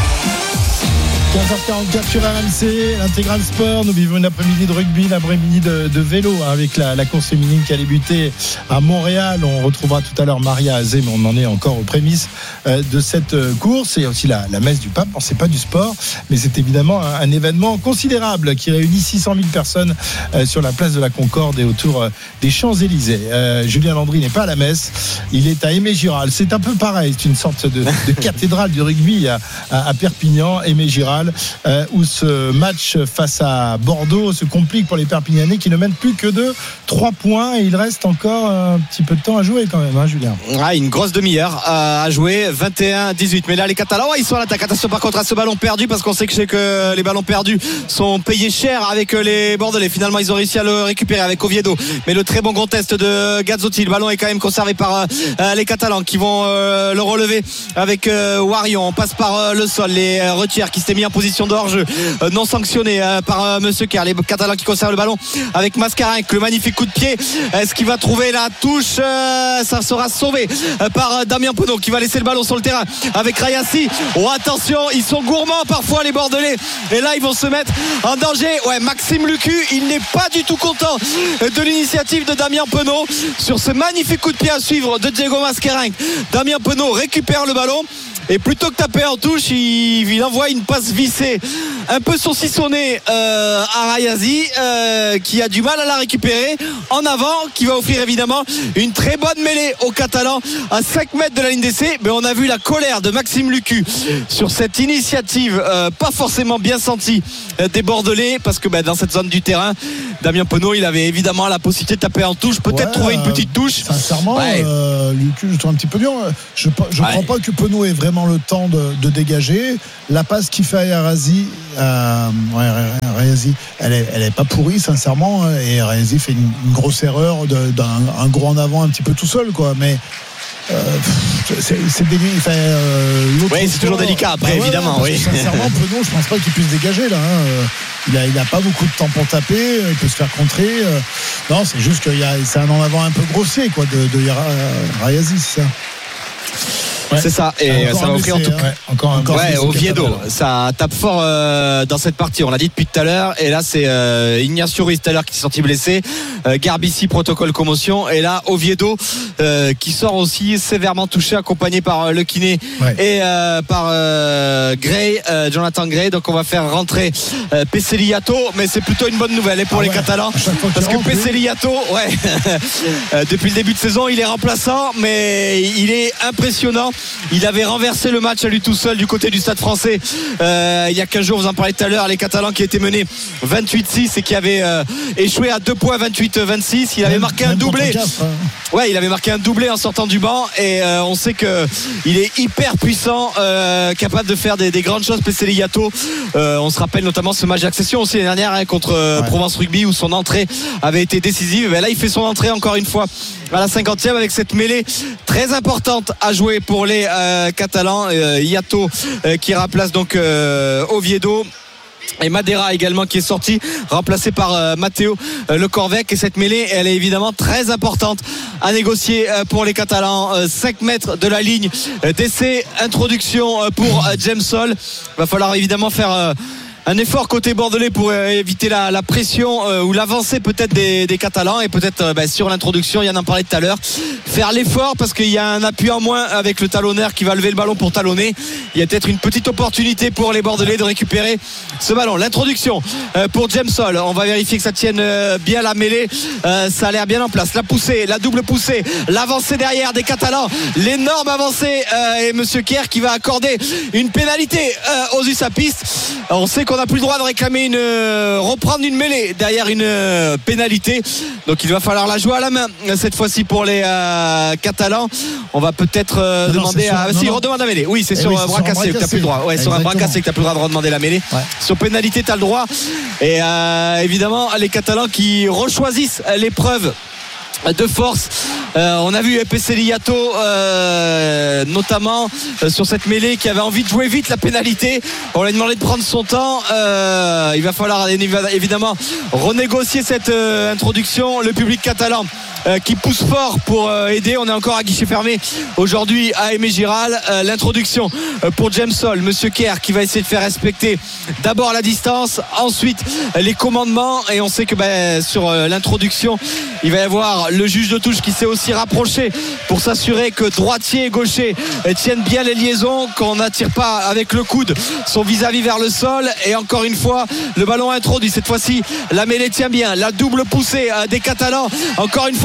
quinze heures quarante-quatre sur R M C, l'intégral sport. Nous vivons une après-midi de rugby, l'après-midi de, de vélo hein, avec la, la course féminine qui a débuté à Montréal. On retrouvera tout à l'heure Maria Azé, mais on en est encore aux prémices euh, de cette euh, course. Et aussi la, la messe du pape. Bon, c'est pas du sport, mais c'est évidemment un, un événement considérable qui réunit six cent mille personnes euh, sur la place de la Concorde et autour euh, des Champs-Élysées. Euh, Julien Landry n'est pas à la messe, il est à Aimé Giral. C'est un peu pareil, c'est une sorte de, de cathédrale du rugby à, à, à Perpignan. Aimé Giral, général, euh, où ce match face à Bordeaux se complique pour les Perpignanais qui ne mènent plus que de trois points et il reste encore un petit peu de temps à jouer quand même, hein, Julien. Ah, une grosse demi-heure à jouer, vingt et un à dix-huit. Mais là, les Catalans, ils sont à l'attaque. Attention par contre à ce ballon perdu, parce qu'on sait que, que les ballons perdus sont payés cher avec les Bordelais. Finalement, ils ont réussi à le récupérer avec Oviedo. Mais le très bon contest de Gazzotti. Le ballon est quand même conservé par euh, les Catalans qui vont euh, le relever avec euh, Warion. On passe par euh, le sol. Les euh, retiers qui s'étaient mis en position de hors-jeu, euh, non sanctionné euh, par euh, Monsieur Kerr. Les Catalans qui conservent le ballon avec Mascarenhas. Le magnifique coup de pied. Est-ce qu'il va trouver la touche? euh, Ça sera sauvé euh, par euh, Damien Penaud qui va laisser le ballon sur le terrain avec Rayassi. Oh, attention, ils sont gourmands parfois les Bordelais. Et là, ils vont se mettre en danger. Ouais, Maxime Lucu, il n'est pas du tout content de l'initiative de Damien Penaud sur ce magnifique coup de pied à suivre de Diego Mascarenhas. Damien Penaud récupère le ballon. Et plutôt que taper en touche, il, il envoie une passe vissée un peu saucissonnée euh, à Rayazi euh, qui a du mal à la récupérer en avant, qui va offrir évidemment une très bonne mêlée aux Catalans à cinq mètres de la ligne d'essai. Mais on a vu la colère de Maxime Lucu sur cette initiative euh, pas forcément bien sentie euh, des Bordelais, parce que bah, dans cette zone du terrain, Damien Penaud, il avait évidemment la possibilité de taper en touche, peut-être ouais, trouver une petite touche. Sincèrement, ouais. euh, Lucu, je trouve un petit peu dur. Je ne ouais. crois pas que Penaud ait vraiment le temps de, de dégager. La passe qu'il fait à Rayazi, euh, ouais, Rayazi, elle est, elle est pas pourrie sincèrement, et Rayazi fait une, une grosse erreur de, d'un un gros en avant un petit peu tout seul, quoi. Mais euh, c'est, c'est délicat. Enfin, euh, oui, c'est toujours délicat après, bah ouais, évidemment. Oui. Sincèrement, Penaud, je pense pas qu'il puisse dégager là. Hein. Il a, il a pas beaucoup de temps pour taper. Il peut se faire contrer. Non, c'est juste que c'est un en avant un peu grossier, quoi, de, de Rayazi, c'est ça. Ouais. C'est ça, et ça va offrir en tout cas. Ouais, encore, encore ouais, Oviedo, ça tape fort euh, dans cette partie. On l'a dit depuis tout à l'heure, et là c'est euh, Ignacio Ruiz tout à l'heure qui s'est senti blessé. Euh, Garbici, protocole commotion, et là Oviedo euh, qui sort aussi sévèrement touché, accompagné par euh, le kiné ouais. et euh, par euh, Gray, euh, Jonathan Gray. Donc on va faire rentrer euh, Peseliato, mais c'est plutôt une bonne nouvelle pour ah les ouais. Catalans, parce que Peseliato, ouais, euh, depuis le début de saison, il est remplaçant, mais il est impressionnant. Il avait renversé le match à lui tout seul du côté du Stade Français euh, il y a quinze jours, vous en parlez tout à l'heure, les Catalans qui étaient menés vingt-huit six et qui avaient euh, échoué à deux points vingt-huit vingt-six. Il avait même, marqué un doublé hein. Ouais, il avait marqué un doublé en sortant du banc, et euh, on sait que il est hyper puissant, euh, capable de faire des, des grandes choses. Peseliato, euh, on se rappelle notamment ce match d'accession aussi l'année dernière hein, contre euh, ouais. Provence Rugby, où son entrée avait été décisive. Et ben là il fait son entrée encore une fois à la cinquantième avec cette mêlée très importante à jouer pour les euh, Catalans. euh, Yato euh, qui remplace donc euh, Oviedo, et Madera également qui est sorti, remplacé par euh, Matteo euh, Le Corvec. Et cette mêlée, elle est évidemment très importante à négocier euh, pour les Catalans. euh, cinq mètres de la ligne euh, d'essai, introduction euh, pour euh, James Sol. Va falloir évidemment faire euh, un effort côté bordelais pour éviter la, la pression euh, ou l'avancée peut-être des, des Catalans, et peut-être euh, bah, sur l'introduction, Yann en parlait tout à l'heure, faire l'effort, parce qu'il y a un appui en moins avec le talonneur qui va lever le ballon pour talonner. Il y a peut-être une petite opportunité pour les Bordelais de récupérer ce ballon. L'introduction euh, pour James Sol, on va vérifier que ça tienne euh, bien la mêlée, euh, ça a l'air bien en place. La poussée, la double poussée, l'avancée derrière des Catalans, l'énorme avancée euh, et Monsieur Kerr qui va accorder une pénalité euh, aux USAPistes. On sait qu'on n'a plus le droit de réclamer une euh, reprendre une mêlée derrière une euh, pénalité, donc il va falloir la jouer à la main cette fois-ci pour les euh, Catalans. On va peut-être euh, non, demander à non, si non. redemande la mêlée. Oui, c'est eh sur oui, un bras cassé que t'as plus le droit. Ouais, sur un bras cassé que t'as plus le droit de redemander la mêlée. Ouais. Sur pénalité t'as le droit. Et euh, évidemment les Catalans qui rechoisissent l'épreuve de force. Euh, on a vu Peseliato euh, notamment euh, sur cette mêlée, qui avait envie de jouer vite la pénalité. On lui a demandé de prendre son temps. Euh, il va falloir évidemment renégocier cette euh, introduction. Le public catalan euh, qui pousse fort pour euh, aider. On est encore à guichet fermé aujourd'hui à Aimé Giral. Euh, l'introduction euh, pour James Sol, Monsieur Kerr qui va essayer de faire respecter d'abord la distance, ensuite euh, les commandements. Et on sait que bah, sur euh, l'introduction, il va y avoir le juge de touche qui s'est aussi rapproché pour s'assurer que droitier et gaucher tiennent bien les liaisons, qu'on n'attire pas avec le coude son vis-à-vis vers le sol. Et encore une fois, le ballon introduit. Cette fois-ci, la mêlée tient bien. La double poussée des Catalans. Encore une fois,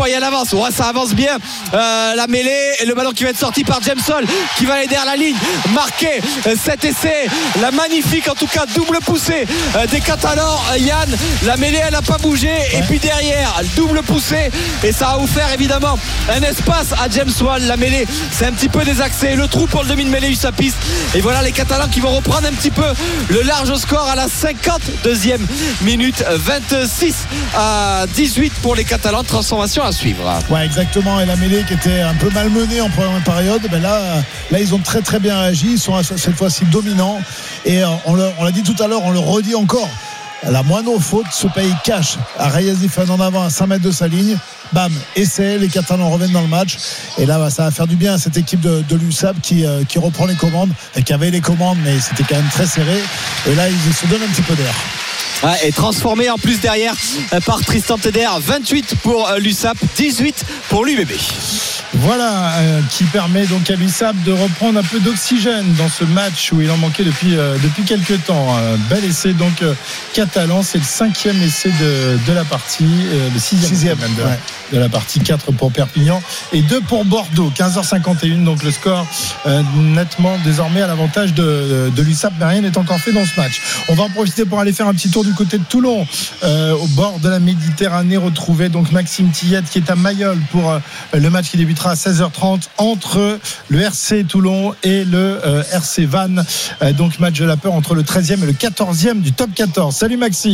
fois il y a l'avance. Ouais, ça avance bien. Euh, la mêlée et le ballon qui va être sorti par James Hall qui va aller derrière la ligne. Marquer cet essai. La magnifique en tout cas double poussée des Catalans. Yann, la mêlée elle n'a pas bougé. Ouais. Et puis derrière, double poussée. Et ça a offert évidemment un espace à James Hall. La mêlée, c'est un petit peu désaxé. Le trou pour le demi de mêlée Ussapis. Et voilà les Catalans qui vont reprendre un petit peu le large score à la cinquante-deuxième minute. vingt-six à dix-huit pour les Catalans. Transformation à suivre. Ouais, exactement. Et la mêlée qui était un peu malmenée en première période, ben là, là ils ont très très bien réagi. Ils sont cette fois-ci dominants. Et on l'a, on l'a dit tout à l'heure, on le redit encore. La moindre faute se paye cash. Reyes Ifan en avant à cinq mètres de sa ligne. Bam, essai, les Catalans reviennent dans le match. Et là, bah, ça va faire du bien à cette équipe de, de l'U S A P qui, euh, qui reprend les commandes, et qui avait les commandes, mais c'était quand même très serré. Et là, ils se donnent un petit peu d'air. Ouais, et transformé en plus derrière euh, par Tristan Teder. vingt-huit pour euh, l'U S A P, dix-huit pour l'U B B. Voilà, euh, qui permet donc à l'U S A P de reprendre un peu d'oxygène dans ce match où il en manquait depuis, euh, depuis quelques temps. Euh, bel essai donc euh, catalan, c'est le cinquième essai de, de la partie, euh, le sixième, sixième même de, ouais. de la partie, quatre pour Perpignan et deux pour Bordeaux. quinze heures cinquante et une, donc le score euh, nettement désormais à l'avantage de, de l'U S A P, mais rien n'est encore fait dans ce match. On va en profiter pour aller faire un petit tour du côté de Toulon, euh, au bord de la Méditerranée, retrouver donc Maxime Tillette qui est à Mayol pour euh, le match qui débutera à seize heures trente entre le R C Toulon et le euh, R C Vannes. Euh, donc match de la peur entre le treizième et le quatorzième du top quatorze. Salut Maxime.